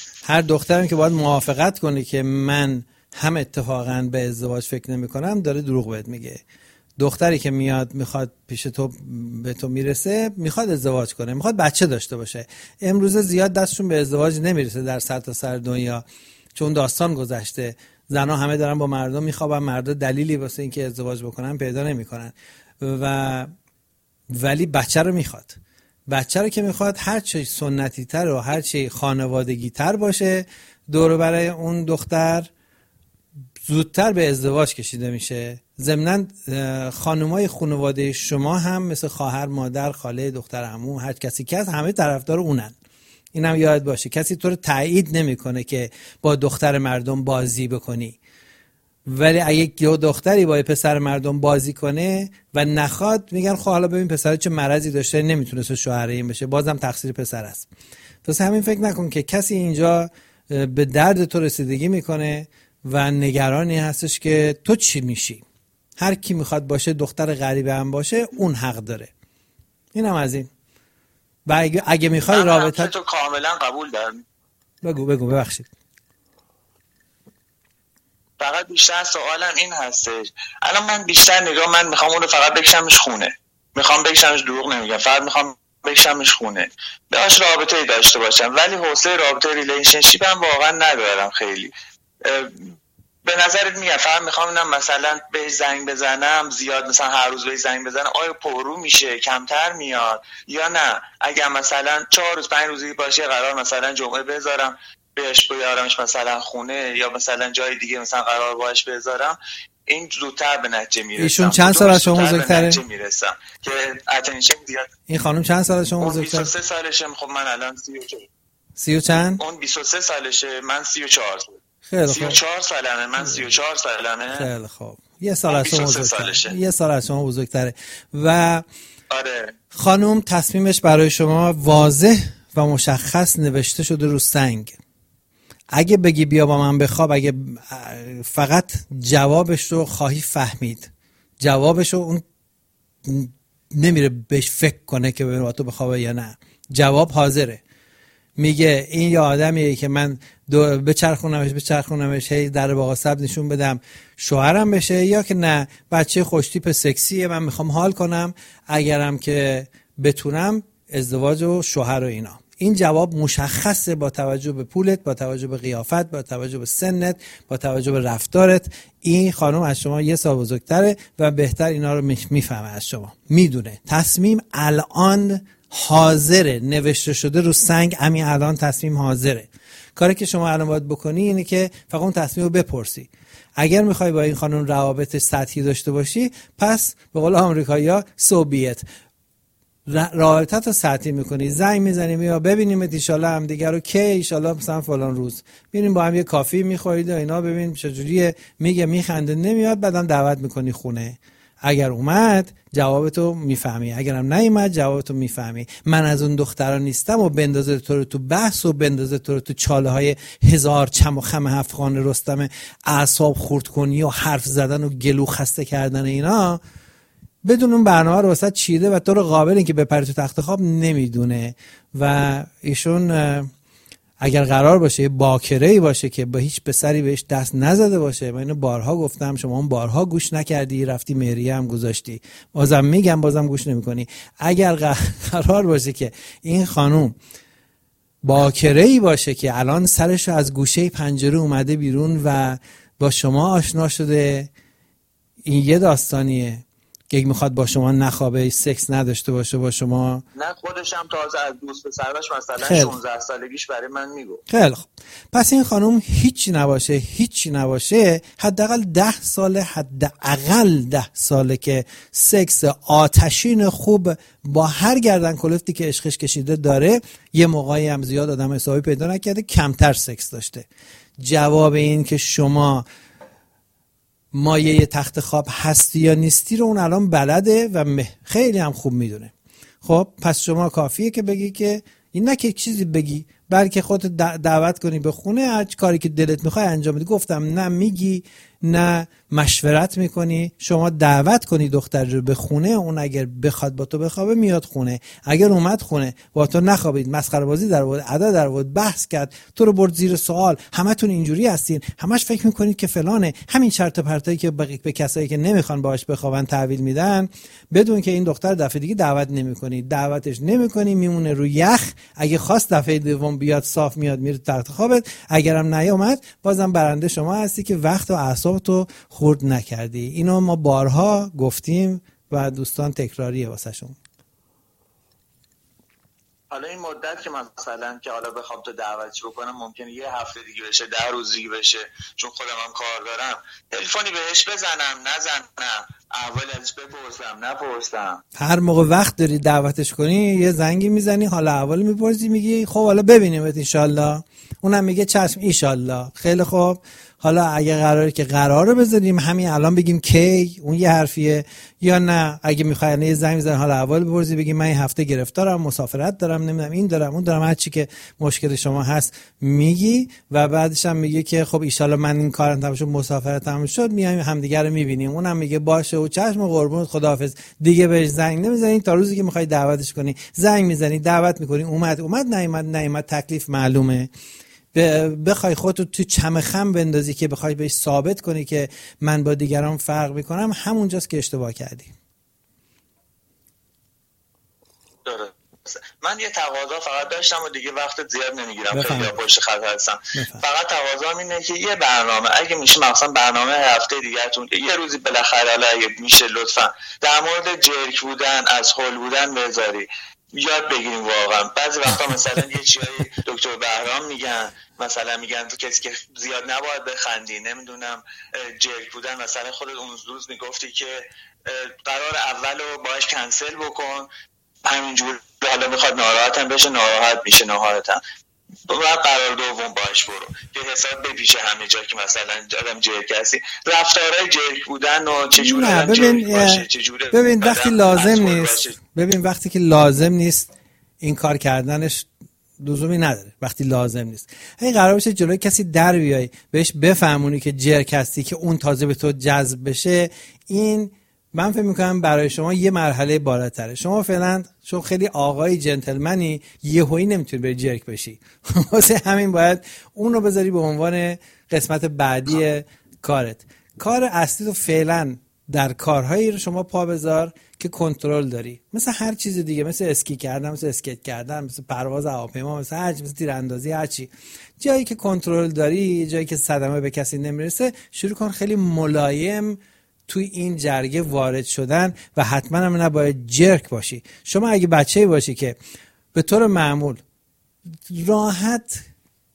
من هم اتفاقا به ازدواج فکر نمی کنم داره دروغ بهت میگه. دختری که میخواد پیش تو به تو میرسه، میخواد ازدواج کنه، میخواد بچه داشته باشه. امروز زیاد دستشون به ازدواج نمیرسه در سر دنیا، چون داستان گذشته. زنا همه دارن با مردم میخوابن، مردا دلیلی واسه اینکه ازدواج بکنن پیدا نمیکنن، ولی بچه رو میخواد. بچه رو که میخواد هر چی سنتی تر و هر چی خانوادگی تر باشه دور برای اون دختر زودتر به ازدواج کشیده میشه. ضمناً خانمای خانواده شما هم مثل خواهر، مادر، خاله، دختر عمو، هر کسی که هست همه طرفدار اونن. اینم یاد باشه، کسی تو رو تایید نمیکنه که با دختر مردم بازی بکنی، ولی اگه یه دختری با پسر مردم بازی کنه و نخواد، میگن خب حالا ببین پسر چه مرضی داشته نمیتونست شوهر این بشه، بازم تقصیر پسر است. پس همین فکر نکن که کسی اینجا به درد تو رسیدگی میکنه و نگرانی هستش که تو چی میشی. هر کی میخواد باشه دختر غریبه هم باشه اون حق داره. اینم از این. و اگه میخوای رابطه تو کاملا قبول دارم. بگو ببخشید. فقط بیشتر سوالم این هستش، الان من بیشتر من میخوام اون رو فقط بکشمش خونه، میخوام بکشمش، دروغ نمیگم، فقط میخوام بکشمش خونه، باهاش رابطه‌ای داشته باشم، ولی حوصله رابطه ریلیشنشیپ هم واقعا ندارم خیلی. به نظرت میاد فقط میخوام اینم مثلا بهش زنگ بزنم زیاد، مثلا هر روز بهش زنگ بزنم، آیا پررو میشه، کمتر میاد، یا نه اگر مثلا 4 روز 5 روزی باشه قرار مثلا جمعه بذارم بهش بیارمش مثلا خونه، یا مثلا جای دیگه مثلا قرار باش بذارم، این زودتر به نتیجه میرسم. ایشون چند سال از شما بزرگتره؟ که اتنشن زیاد. این خانم چند سال از شما بزرگتره؟ 23 سالشه. خب من الان 30 و چند؟ اون 23 سالشه، من 34. خیلی خوب. 34 سالمه، من 34 سالمه. خیلی خوب. یه سال از شما بزرگتره. یه سال از شما بزرگتره. و آره. خانم تصمیمش برای شما واضح و مشخص نوشته شده رو سنگ. اگه بگی بیا با من بخواب، اگه فقط جوابش رو خواهی فهمید، جوابش رو اون نمیره بهش فکر کنه که با تو بخوابه یا نه، جواب حاضره. میگه این یه آدمیه که من بچرخونمش هی در باغ سبز نشون بدم شوهرم بشه، یا که نه بچه خوشتیپ سکسیه من میخوام حال کنم، اگرم که بتونم ازدواج و شوهر و اینا. این جواب مشخصه با توجه به پولت، با توجه به قیافت، با توجه به سنت، با توجه به رفتارت. این خانم از شما 1 سال بزرگتره و بهتر اینا رو میفهمه از شما، میدونه. تصمیم الان حاضره، نوشته شده رو سنگ، همین الان تصمیم حاضره. کاری که شما الان باید بکنی اینه که فقط اون تصمیم رو بپرسی. اگر میخوای با این خانم روابط سطحی داشته باشی، پس به قول آمریکایی‌ها سوبیت رابطت رو سطحی میکنی، زنگ میزنیم یا ببینیم انشالله هم دیگر رو که انشالله مثلا فلان روز ببینیم با هم یه کافی میخورید و اینا، ببینیم چجوریه، میگه میخنده نمیاد، بعدم دعوت میکنی خونه. اگر اومد جوابتو میفهمی، اگرم نیومد جوابتو میفهمی. من از اون دخترا نیستم و بندازه تو رو تو بحث و بندازه تو رو تو چاله های هزار چم و خم هفتخانه رستم اعصاب خورد کنی و حرف زدن و گلو خسته کردن اینا، بدون اون برنامه رو واسه چیده و تو رو قابل این که بپری تو تخت خواب نمیدونه. و ایشون اگر قرار باشه یه باکره‌ای باشه که با هیچ پسری بهش دست نزده باشه، من اینو بارها گفتم، شما هم بارها گوش نکردی، رفتی مهریه هم گذاشتی، بازم میگم بازم گوش نمیکنی. اگر قرار باشه که این خانوم باکره‌ای باشه که الان سرشو از گوشه پنجره اومده بیرون و با شما آشنا شده، این یه داستانیه که میخواد با شما نخوابه، سکس نداشته باشه با شما. نه خودش هم تازه از دوست پسرش مثلا 16 سالگیش برای من میگفت. خیلی خوب، پس این خانم هیچی نباشه حداقل 10 ساله، حداقل 10 ساله که سکس آتشین خوب با هر گردن کلفتی که عشقش کشیده داره. یه موقعی هم زیاد آدم حسابی پیدا نکرده، کمتر سکس داشته. جواب این که شما مایه تخت خواب هستی یا نیستی رو اون الان بلده و خیلی هم خوب میدونه. خب پس شما کافیه که بگی که این، نه که چیزی بگی، بلکه خودت دعوت کنی به خونه، هر کاری که دلت میخوای انجام بدی. گفتم نه میگی نه مشورت میکنی، شما دعوت کنی دختر رو به خونه، اون اگر بخواد با تو بخوابه میاد خونه، اگر اومد خونه با تو نخوابید، مسخره بازی در آورد، ادا در آورد، بحث کرد، تو رو برد زیر سوال، همتون اینجوری هستین، همش فکر میکنید که فلانه، همین چرت و پرتایی که به کسایی که نمیخوان باهاش بخوابن تحویل میدن، بدون که این دختر دفعه دیگه دعوت نمیکنی، دعوتش نمیکنی، میمونه رو یخ. اگه خواست دفعه دوم بیاد صاف میاد میره تخت خوابت، اگرم نیومد بازم برنده شما هستی که وقت و اعصابتو خورد نکردی. اینو ما بارها گفتیم و دوستان تکراریه واسه شون. حالا این مدت که مثلا که حالا بخوام تو دعوتش بکنم ممکنه یه هفته دیگه بشه، 10 روز دیگه بشه، چون خودم هم کار دارم. تلفنی بهش بزنم نزنم، اول ازش بپرسم نپرسم، هر موقع وقت داری دعوتش کنی یه زنگی میزنی، حالا اول میپرسی، میگی خب حالا ببینیمت انشالله، اونم میگه چشم انشالله. خیلی خوب، حالا اگه قراره که قراره بذاریم همین الان بگیم کی، اون یه حرفیه، یا نه اگه میخوای یه زنگ بزنی حالا اول بپرسی، بگی من این هفته گرفتارم، مسافرت دارم، نمیدونم این دارم اون دارم، هر چی که مشکل شما هست میگی و بعدش هم میگه که خب ان شاءالله من این کارم تموم شد، مسافرت تموم شد، میایم همدیگه رو میبینیم. اونم میگه باشه و چشم و قربونت خداحافظ. دیگه بهش زنگ نمیزنی تا روزی که میخوای دعوتش کنی، زنگ میزنی دعوت میکنی، اومد نیومد تکلیف معلومه. بخوای خودتو تو چم خم بندازی که بخوای بهش ثابت کنی که من با دیگران فرق میکنم، همونجاست که اشتباه کردی. من یه تقاضا فقط داشتم و دیگه وقت زیاد نمیگیرم، خیلی پشت خط هستم. فقط تقاضام اینه که یه برنامه اگه میشه، مثلا برنامه هفته دیگه‌تون یه روزی بالاخره اگه میشه لطفا در مورد جرک بودن، از هول بودن بذاری یاد بگیریم. واقعا بعضی وقتا مثلا یه چیزی دکتر بهرام میگن، مثلا میگن تو کسی که زیاد نباید بخندی، نمیدونم جرک بودن، مثلا خودت اون روز میگفتی که قرار اولو باهاش کنسل بکن، همینجور حالا میخواد ناراحتم بشه، ناراحت میشه نهایتا، قرار دوم باهاش برو که حساب بپیشه همه جا که مثلا آدم جرک هستی. رفتارهای جرک بودن و چجوری آدم جرک باشه، چجوری ببین وقتی لازم نیست، ببین وقتی که لازم نیست این کار کردنش لزومی نداره. وقتی لازم نیست، اگه قرار باشه جلوی کسی در بیای بهش بفهمونی که جرک هستی که اون تازه به تو جذب بشه، این من فکر میکنم برای شما یه مرحله بالاتره. شما فعلا چون خیلی آقای جنتلمنی یهویی نمیتونی بری جرک بشی، واسه همین باید اون رو بذاری به عنوان قسمت بعدی کارت. کار اصلی تو فعلا در کارهایی رو شما پا بذار که کنترل داری، مثل هر چیز دیگه، مثل اسکی کردن، مثل اسکیت کردن، مثل پرواز هواپیما، مثل هر چی، مثل تیراندازی، هر چی. جایی که کنترل داری، جایی که صدمه به کسی نمیرسه، شروع کن خیلی ملایم توی این جرگه وارد شدن و حتما هم نباید جرک باشی. شما اگه بچه‌ای باشی که به طور معمول راحت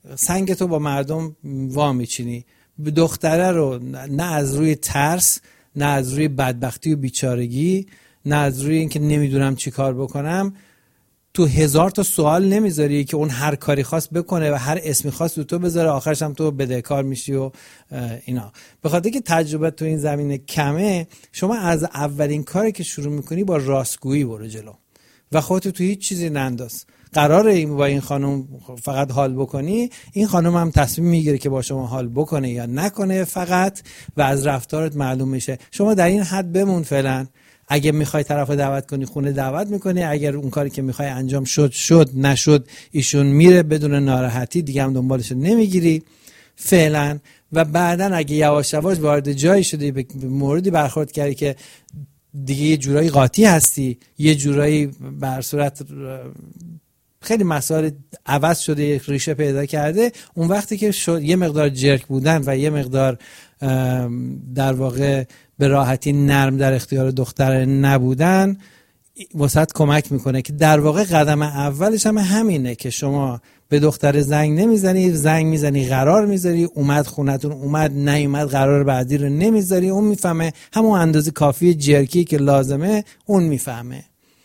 سنگ تو با مردم وا میچینی. دختره رو نه از روی ترس، نه از روی بدبختی و بیچارگی، نه از روی اینکه نمیدونم چی کار بکنم تو 1000 تا سوال نمیذاری که اون هر کاری خواست بکنه و هر اسمی خواست تو بذاره، آخرش هم تو بدهکار میشی و اینا. به خاطر که تجربه تو این زمینه کمه، شما از اولین کاری که شروع میکنی با راستگویی برو جلو و خودت تو هیچ چیزی ننداز. قراره با این خانم فقط حال بکنی، این خانم هم تصمیم میگیره که با شما حال بکنه یا نکنه فقط، و از رفتارت معلوم میشه. شما در این حد بمون فعلا. اگه میخوای طرفو دعوت کنی خونه دعوت میکنی، اگر اون کاری که میخوای انجام شد نشد ایشون میره بدون ناراحتی، دیگه هم دنبالش نمیگیری فعلا. و بعدن اگه یواش یواش وارد جایی شدی، به موردی برخورد کردی که دیگه یه جورایی قاطی هستی، یه جورایی بر صورت خیلی مسائل عوض شده، ریشه پیدا کرده، اون وقتی که شد یه مقدار جرک بودن و یه مقدار در واقع به راحتی نرم در اختیار دختر نبودن واسط کمک میکنه که در واقع قدم اولش هم همینه که شما به دختر زنگ نمیزنی، زنگ میزنی قرار میذاری، اومد خونتون، اومد نیومد قرار بعدی رو نمیذاری، اون میفهمه همون اندازه کافی جرکی که لازمه اون میفهمه.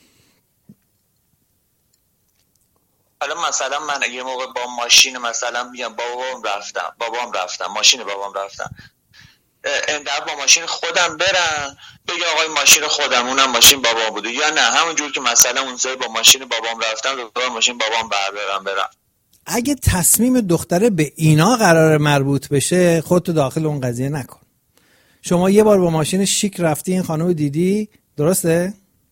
حالا مثلا من یه موقع با ماشین مثلا میام بابام رفتم ماشین بابام رفتم، اندر با ماشین خودم برم بگه آقای ماشین خودم، اونم ماشین بابام بوده، یا نه همونجور که مثلا اون سری با ماشین بابام رفتم دوباره ماشین بابام برم. اگه تصمیم دختره به اینا قرار مربوط بشه، خودتو داخل اون قضیه نکن. شما یه بار با ماشین شیک رفتی، این خانم دیدی، درسته؟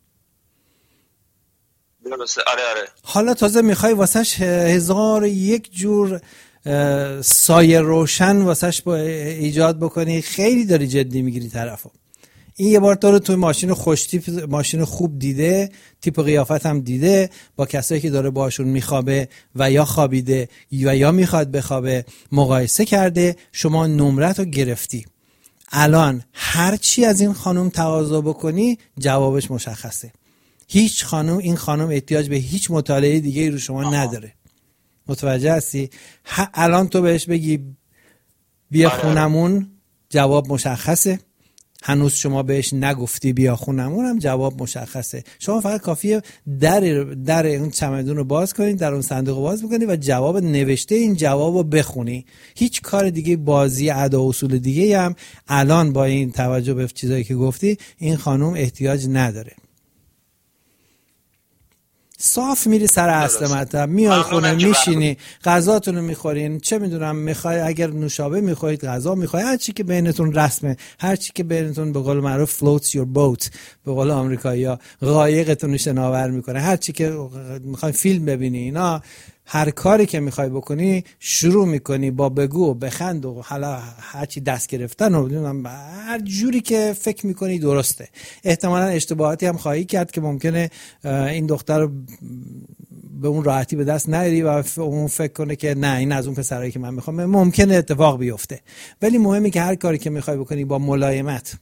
آره. حالا تازه میخوای واسش 1001 جور سایه روشن واسش ایجاد بکنی، خیلی داری جدی میگیری طرفو. این یه بار تو رو توی ماشین خوش تیپ، ماشین خوب دیده، تیپ قیافت هم دیده، با کسایی که داره باشون میخوابه و یا خوابیده و یا میخواد بخوابه مقایسه کرده، شما نمرت رو گرفتی. الان هر چی از این خانم تقاضا بکنی جوابش مشخصه. هیچ خانم، این خانم احتیاج به هیچ مطالعه دیگه رو شما نداره. متوجه هستی؟ الان تو بهش بگی بیا خونمون، جواب مشخصه. هنوز شما بهش نگفتی بیا خونمون، هم جواب مشخصه. شما فقط کافیه در اون چمدون رو باز کنید، در اون صندوق رو باز بکنید و جواب نوشته این جواب رو بخونی. هیچ کار دیگه، بازی ادا و اصول دیگه هم الان با این توجه به چیزایی که گفتی این خانم احتیاج نداره. صاف میری سر اصل مطلب، میای خونه میشینی، غذاتون رو میخورین، چه میدونم میخوای اگر نوشابه میخواید غذا میخوای، هر چی که بینتون رسمه، هر چی که بینتون به قول معروف floats your boat، به قول آمریکایی‌ها قایقتون رو شناور میکنه، هر چی که میخوای فیلم ببینی، اینا هر کاری که میخوای بکنی شروع میکنی با بگو و بخند و حالا هرچی دست گرفتن و هر جوری که فکر میکنی درسته. احتمالا اشتباهاتی هم خواهی کرد که ممکنه این دختر رو به اون راحتی به دست نیاری و اون فکر کنه که نه این از اون پسرایی که من میخوام، ممکنه اتفاق بیفته. ولی مهمه که هر کاری که میخوای بکنی با ملایمت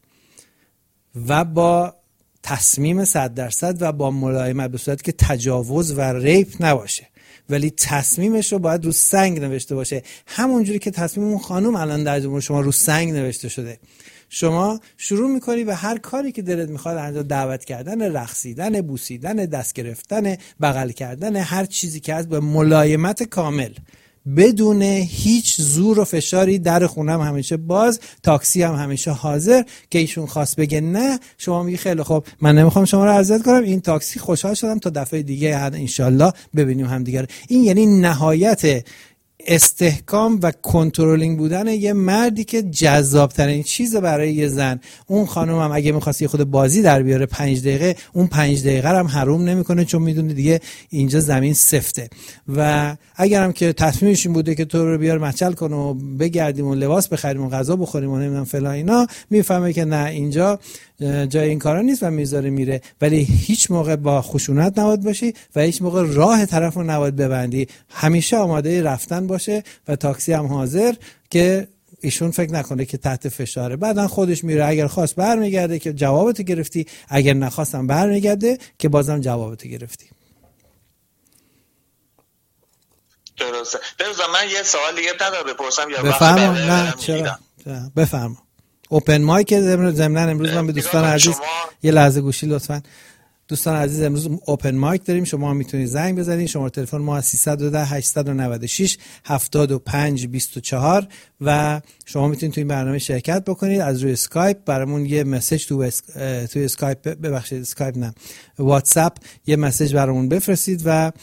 و با تصمیم 100% و با ملایمت، به صورتی که تجاوز و ریپ نباشه، ولی تصمیمش رو باید رو سنگ نوشته باشه، همونجوری که تصمیم اون خانم الان در جمهور شما رو سنگ نوشته شده. شما شروع میکنی به هر کاری که دلت میخواد انجام، دعوت کردن، رقصیدن، بوسیدن، دست گرفتن، بغل کردن، هر چیزی که هست، به ملایمت کامل، بدون هیچ زور و فشاری. در خونم همیشه باز، تاکسی هم همیشه حاضر که ایشون خواست بگه نه، شما میگی خیلی خوب من نمیخوام شما رو اذیت کنم، این تاکسی، خوشحال شدم، تا دفعه دیگه انشالله ببینیم هم دیگه. این یعنی نهایت استحکام و کنترلینگ بودن یه مردی که جذاب ترین چیز برای یه زن. اون خانم هم اگه می‌خواد یه خود بازی در بیاره 5 دقیقه، اون 5 دقیقه هم حروم نمیکنه، چون میدونه دیگه اینجا زمین سفته. و اگرم که تصمیمش این بوده که تو رو بیار مچل کنه و بگردیم و لباس بخریم و غذا بخوریم و نمیدونم فلان اینا، میفهمه که نه اینجا جای این کارا نیست و میذاره میره. ولی هیچ موقع با خشونت نباید باشی و هیچ موقع راه طرف رو نباید ببندی. همیشه آماده رفتن باشه و تاکسی هم حاضر که ایشون فکر نکنه که تحت فشاره. بعدن خودش میره، اگر خواست برمیگرده که جوابتو گرفتی، اگر نخواستم برمیگرده که بازم جوابتو گرفتی. درسته. بذار من یه سوال دیگه ندارم بپرسم یا بفرما. نه چرا بفرما. اوپن مایک ضمن امروز من به دوستان عزیز یه لحظه گوشی لطفاً. دوستان عزیز امروز اوپن مایک داریم، شما میتونید زنگ بزنید. شماره تلفن ما 310 896 75 24 و شما میتونید تو این برنامه شرکت بکنید از روی اسکایپ. برامون یه مسیج تو اسکایپ، ببخشید اسکایپ نه، واتساپ یه مسیج برامون بفرستید و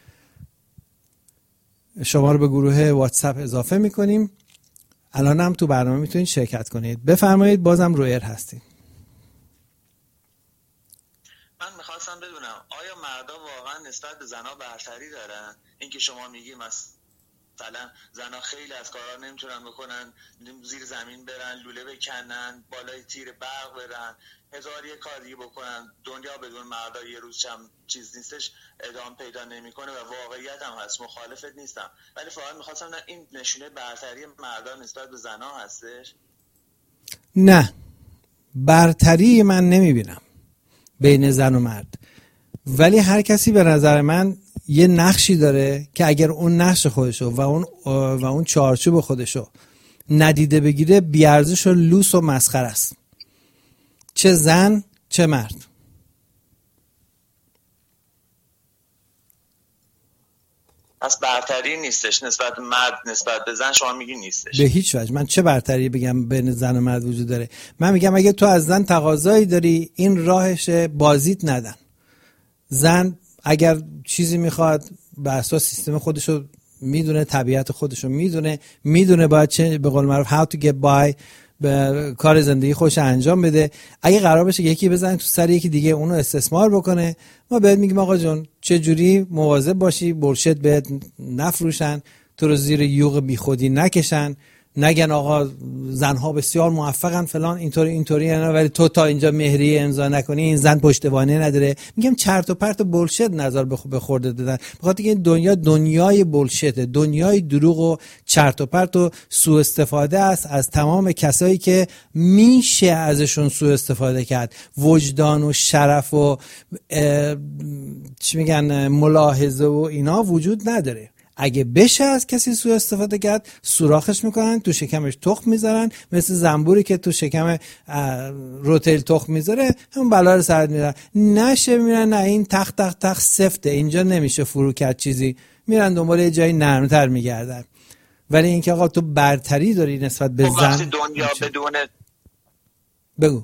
شما رو به گروه واتساپ اضافه میکنیم. الان هم تو برنامه میتونید شرکت کنید. بفرمایید، بازم رو ایر هستید. من میخواستم بدونم آیا مردا واقعا نسبت به زنها برتری دارن؟ اینکه شما میگی مثلا زنها خیلی از کارا نمیتونن بکنن، زیر زمین برن، لوله بکنن، بالای تیر برق برن، هزار یک کار دیگه بکنن، دنیا بدون مردا یه روز هم چیز نیستش، ادامه پیدا نمیکنه و واقعیت هم هست. مخالفت نیستم، ولی فقط میخواستم این نشونه برتری مردا نسبت به زنها هستش؟ نه، برتری من نمیبینم بین زن و مرد، ولی هر کسی به نظر من یه نقشی داره که اگر اون نقش خودشو و اون چارچوب خودشو ندیده بگیره بیارزش و لوس و مسخره است، چه زن چه مرد. پس برتری نیستش نسبت مرد نسبت به زن، شما میگی نیستش؟ به هیچ وجه. من چه برتری بگم بین زن و مرد وجود داره؟ من میگم اگه تو از زن تقاضایی داری این راهش، بازیت ندن. زن اگر چیزی میخواد به اساس سیستم خودشو میدونه، طبیعت خودشو میدونه باید چه به قول معروف how to get by، به کار زندگی خودش انجام بده. اگه قرار بشه یکی بزنه تو سر یکی دیگه اونو استثمار بکنه، ما بهت میگیم آقا جون چه جوری مواظب باشی بولشت بهت نفروشن، تو رو زیر یوغ بیخودی نکشن، نگن آقا زنها بسیار موفقن فلان اینطوری نه، ولی تو تا اینجا مهریه امضا نکنی این زن پشتوانه نداره. میگم چرت و پرت بولشت نظر به خورده دادن، بخاطر اینکه این دنیای بولشت، دنیای دروغ و چرت و پرت و سوء استفاده است از تمام کسایی که میشه ازشون سوء استفاده کرد. وجدان و شرف و چی میگن ملاحظه و اینا وجود نداره. اگه بشه از کسی سوء استفاده کرد سوراخش میکنن، تو شکمش تخم میذارن، مثل زنبوری که تو شکم روتیل تخم میذاره همون بلا رو سرت میذارن. نشه میرن نه این تخت سفته اینجا نمیشه فرو کرد چیزی، میرن دنبال یه جایی نرمتر میگردن. ولی اینکه آقا تو برتری داری نسبت به زن، دنیا بدون بگو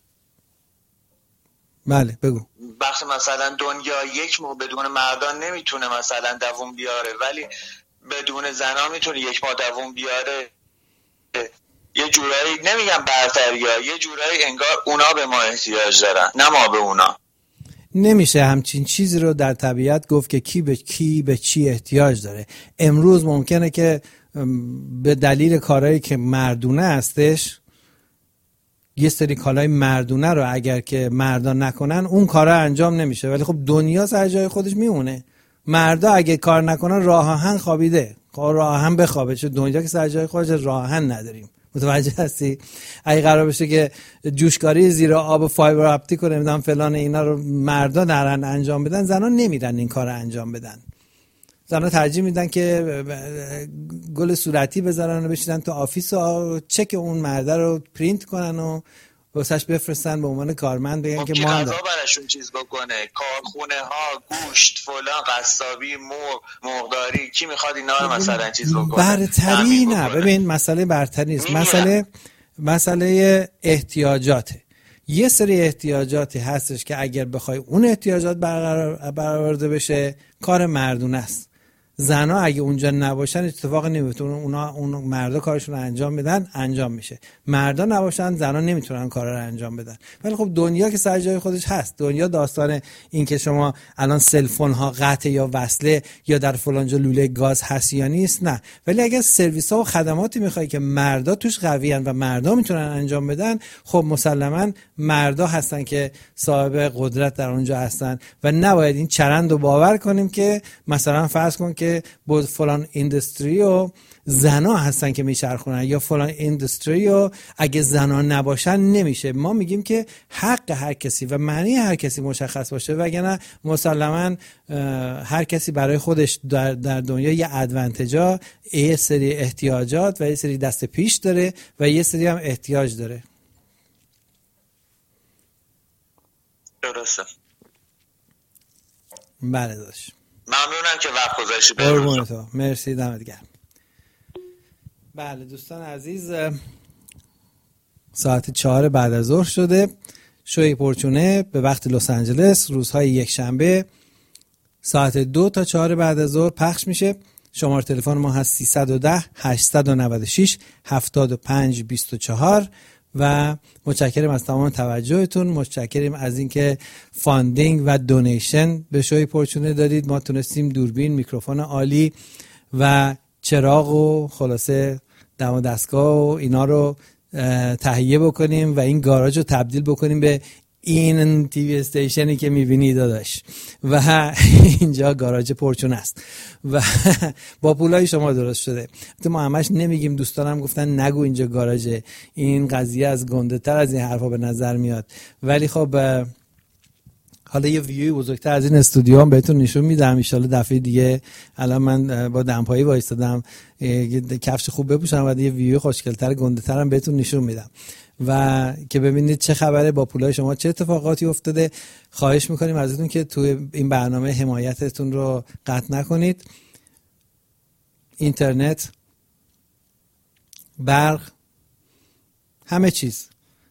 بله بگو بخش مثلا دنیا یک ماه بدون مردان نمیتونه مثلا دووم بیاره، ولی بدون زنا میتونه یک ماه دووم بیاره. یه جورایی نمیگم برتری ها، یه جورایی انگار اونا به ما احتیاج دارن نه ما به اونا. نمیشه همچین چیزی رو در طبیعت گفت که کی به چی احتیاج داره. امروز ممکنه که به دلیل کارهایی که مردونه هستش یه سری کالای مردونه رو اگر که مردان نکنن اون کارا انجام نمیشه، ولی خب دنیا سر جای خودش میمونه. مردا اگه کار نکنن راه آهن خوابیده، راه آهن بخوابه، چون دنیا که سر جای خودش راه آهن نداریم. متوجه هستی؟ اگه قرار بشه که جوشکاری زیر آب فایبر اپتیک و نمیدونم فلان اینا رو مردا نرن انجام بدن، زنا نمیرن این کارو انجام بدن. زنا ترجیح میدن که گل صورتی بذارن و بشینن تو آفیس و چک اون مرده رو پرینت کنن و واسش بفرستن به عنوان کارمند، بگن که ما غذا براشون چیز بکنه، کارخونه ها، گوشت، فلان، قصابی، مرغداری، کی میخواد اینا رو مثلا چیز بکنه؟ برتری نه. ببین مسئله برتری نیست، مسئله احتیاجاته. یه سری احتیاجاتی هستش که اگر بخوای اون احتیاجات برآورده بشه کار مردونه است. زنا اگه اونجا نباشن اتفاق نمیفته، اون مردا کارشون رو انجام بدن انجام میشه. مردا نباشن زنا نمیتونن کارا رو انجام بدن. ولی خب دنیا که سر جای خودش هست. دنیا داستان این که شما الان سلفون ها قطع یا وصله یا در فلان جا لوله گاز هست یا نیست، نه. ولی اگه سرویس ها و خدماتی میخوای که مردا توش قوی ان و مردا میتونن انجام بدن، خب مسلما مردا هستن که صاحب قدرت در اونجا هستن و نباید این چرند رو باور کنیم که مثلا فرض کن که که بود فلان اینداستری و زنا هستن که میچرخونن یا فلان اینداستری و اگه زنا نباشن نمیشه. ما میگیم که حق هر کسی و معنی هر کسی مشخص باشه، وگرنه مسلما هر کسی برای خودش در دنیا یه ادوانتجا، یه سری احتیاجات و یه سری دست پیش داره و یه سری هم احتیاج داره. درسته. بله داشت. ممنونم که وقت گذاشتی. قربون تو. مرسی، دمت گرم. بله دوستان عزیز، ساعت 4 بعد از ظهر شده. شوی پرچونه به وقت لس آنجلس روزهای یک شنبه ساعت 2 تا 4 بعد از ظهر پخش میشه. شماره تلفن ما هست 310 896 7524 و متشکرم از تمام توجهتون. متشکرم از اینکه فاندینگ و دونیشن به شوی پرچونه دادید. ما تونستیم دوربین، میکروفون عالی و چراغ و خلاصه دم و دستگاه و اینا رو تهیه بکنیم و این گاراژ رو تبدیل بکنیم به این تیوی استیشنی که میبینی داداش و اینجا گاراژ پرچونه است و با پولای شما درست شده. ما همش نمیگیم، دوستانم گفتن نگو اینجا گاراژه، این قضیه از گنده تر از این حرفا به نظر میاد، ولی خب حالا یه ویوی بزرگتر از این استودیو هم بهتون نشون میدم ان شاءالله دفعه دیگه. الان من با دمپایی وایستادم، کفش خوب بپوشم و یه ویو خوشگل‌تر گنده‌تر هم بهتون نشون میدم و که ببینید چه خبره، با پولای شما چه اتفاقاتی افتاده. خواهش میکنیم ازتون که تو این برنامه حمایتتون رو قطع نکنید. اینترنت، برق، همه چیز،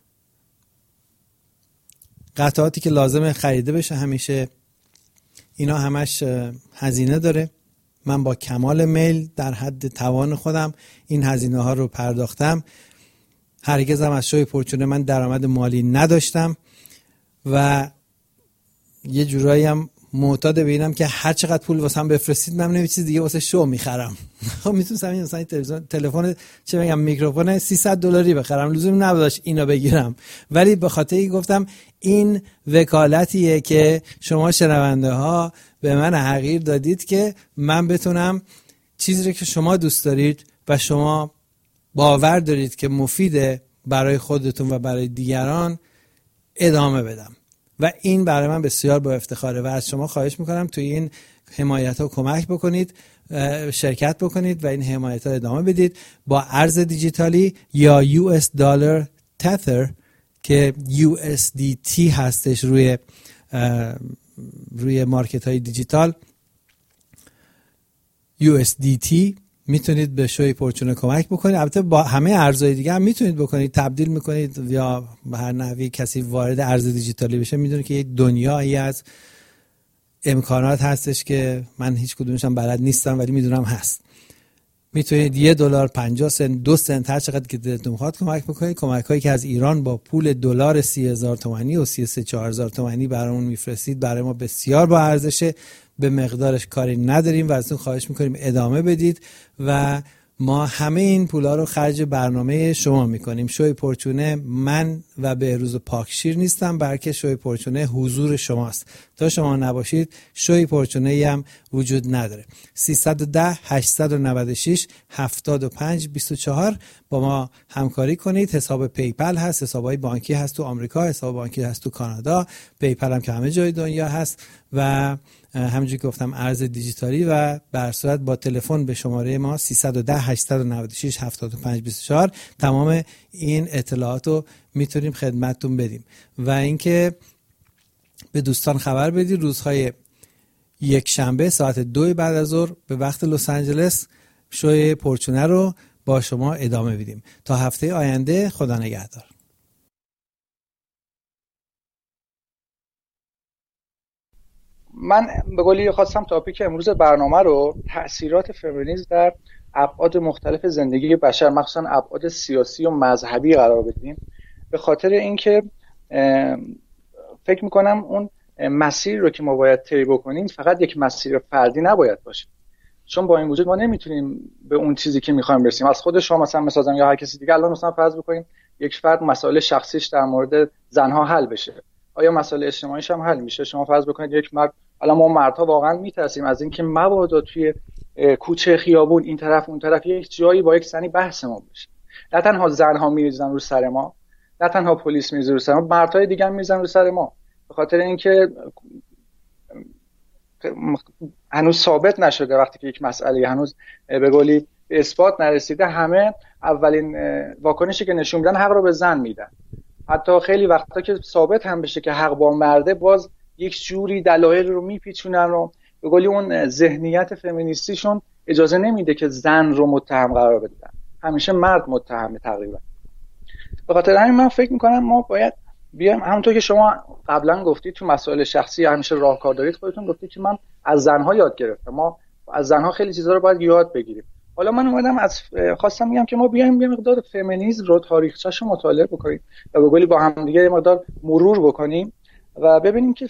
قطعاتی که لازمه خریده بشه همیشه، اینا همش هزینه داره. من با کمال میل در حد توان خودم این هزینه ها رو پرداختم. هرگز هم از شوی پرچونه من درآمد مالی نداشتم و یه جورایی هم معتاد ببینم که هر چقدر پول واسم بفرستید من نمی چیز دیگه واسه شو میخرم. خب میتونستم این مثلا تلفن چه میگم میکروفون $300 بخرم، لزوم نداشت اینو بگیرم، ولی به خاطر این گفتم این وکالتیه که شما شنونده ها به من حقیر دادید که من بتونم چیزی رو که شما دوست دارید و شما باور دارید که مفیده برای خودتون و برای دیگران ادامه بدم و این برای من بسیار با افتخاره و از شما خواهش میکنم توی این حمایت ها کمک بکنید، شرکت بکنید و این حمایت ها ادامه بدید با ارز دیجیتالی یا US دلار تتر که USDT هستش روی مارکت های دیجیتال. USDT میتونید به شوی پرچونه کمک بکنید. البته با همه ارزهای دیگه هم میتونید بکنید، تبدیل میکنید یا به هر نحوی کسی وارد ارز دیجیتالی بشه میدونه که یک دنیایی از امکانات هستش که من هیچ کدومشم بلد نیستم ولی میدونم هست. میتونید $1 50 سنت 2 سنت هر چقدر که دلتون میخواد کمک بکنید. کمک هایی که از ایران با پول $30,000 تومانی و 33,000 تومانی برامون میفرستید برای ما بسیار با ارزشه. به مقدارش کاری نداریم و ازتون خواهش میکنیم ادامه بدید و ما همه این پولا رو خرج برنامه شما میکنیم. شوی پرچونه من و بهروز پاکشیر نیستم، بلکه شوی پرچونه حضور شماست. تا شما نباشید شوی پرچونه هم وجود نداره. 310 896 7524 با ما همکاری کنید. حساب پیپل هست، حسابای بانکی هست تو آمریکا، حساب بانکی هست تو کانادا، پیپل هم که همه جای دنیا هست و همونجوری که گفتم ارز دیجیتالی و بر صورت با تلفن به شماره ما 310 896 7524 تمام این اطلاعات رو میتونیم خدمتتون بدیم و اینکه به دوستان خبر بدید روزهای یک شنبه ساعت 2 بعد از ظهر به وقت لس آنجلس شوی پرچونه رو با شما ادامه بدیم. تا هفته آینده، خدا نگهدار. من به قولی خواستم تاپیک امروز برنامه رو تأثیرات فمینیسم در ابعاد مختلف زندگی بشر، مخصوصا ابعاد سیاسی و مذهبی قرار بدیم، به خاطر اینکه فکر میکنم اون مسیر رو که ما باید طی بکنیم فقط یک مسیر فردی نباید باشه، چون با این وجود ما نمیتونیم به اون چیزی که میخوایم برسیم از خود شما مثلا مثلا یا هر کسی دیگه. الان مثلا فرض بکنیم یک فرد مسائل شخصیش در مورد زنها حل بشه، آیا مسائل اجتماعیش هم حل میشه؟ شما فرض بکنید یک مرد، الان ما مردها واقعا میترسیم از اینکه مبادا توی کوچه خیابون این طرف اون طرف یک جایی با یک زنی بحثمون بشه. نه تنها زنها میریزن رو سر ما، نه تنها پلیس میریزه رو سر ما، مردهای دیگه هم میریزن رو سر ما، به خاطر اینکه هنوز ثابت نشده. وقتی که یک مسئله هنوز به قولی به اثبات نرسیده، همه اولین واکنشی که نشون میدن حق رو به زن میدن. حتی خیلی وقتا که ثابت هم بشه که حق با مرده، باز یک جوری دلایل رو میپیچونن و به قولی اون ذهنیت فمینیستیشون اجازه نمیده که زن رو متهم قرار بدن، همیشه مرد متهمه تقریبا. به خاطر همین من فکر میکنم ما باید بیایم، همونطور که شما قبلا گفتید تو مسائل شخصی همیشه راهکار دارید، خودتون گفتید که من از زنها یاد گرفتم، ما از زنها خیلی چیزا رو باید یاد بگیریم. حالا من اومدم خواستم میگم که ما بیایم یه مقدار فمینیسم رو تاریخچه‌شو مطالعه بکنیم و به قولی با هم دیگه یه مقدار مرور بکنیم و ببینیم که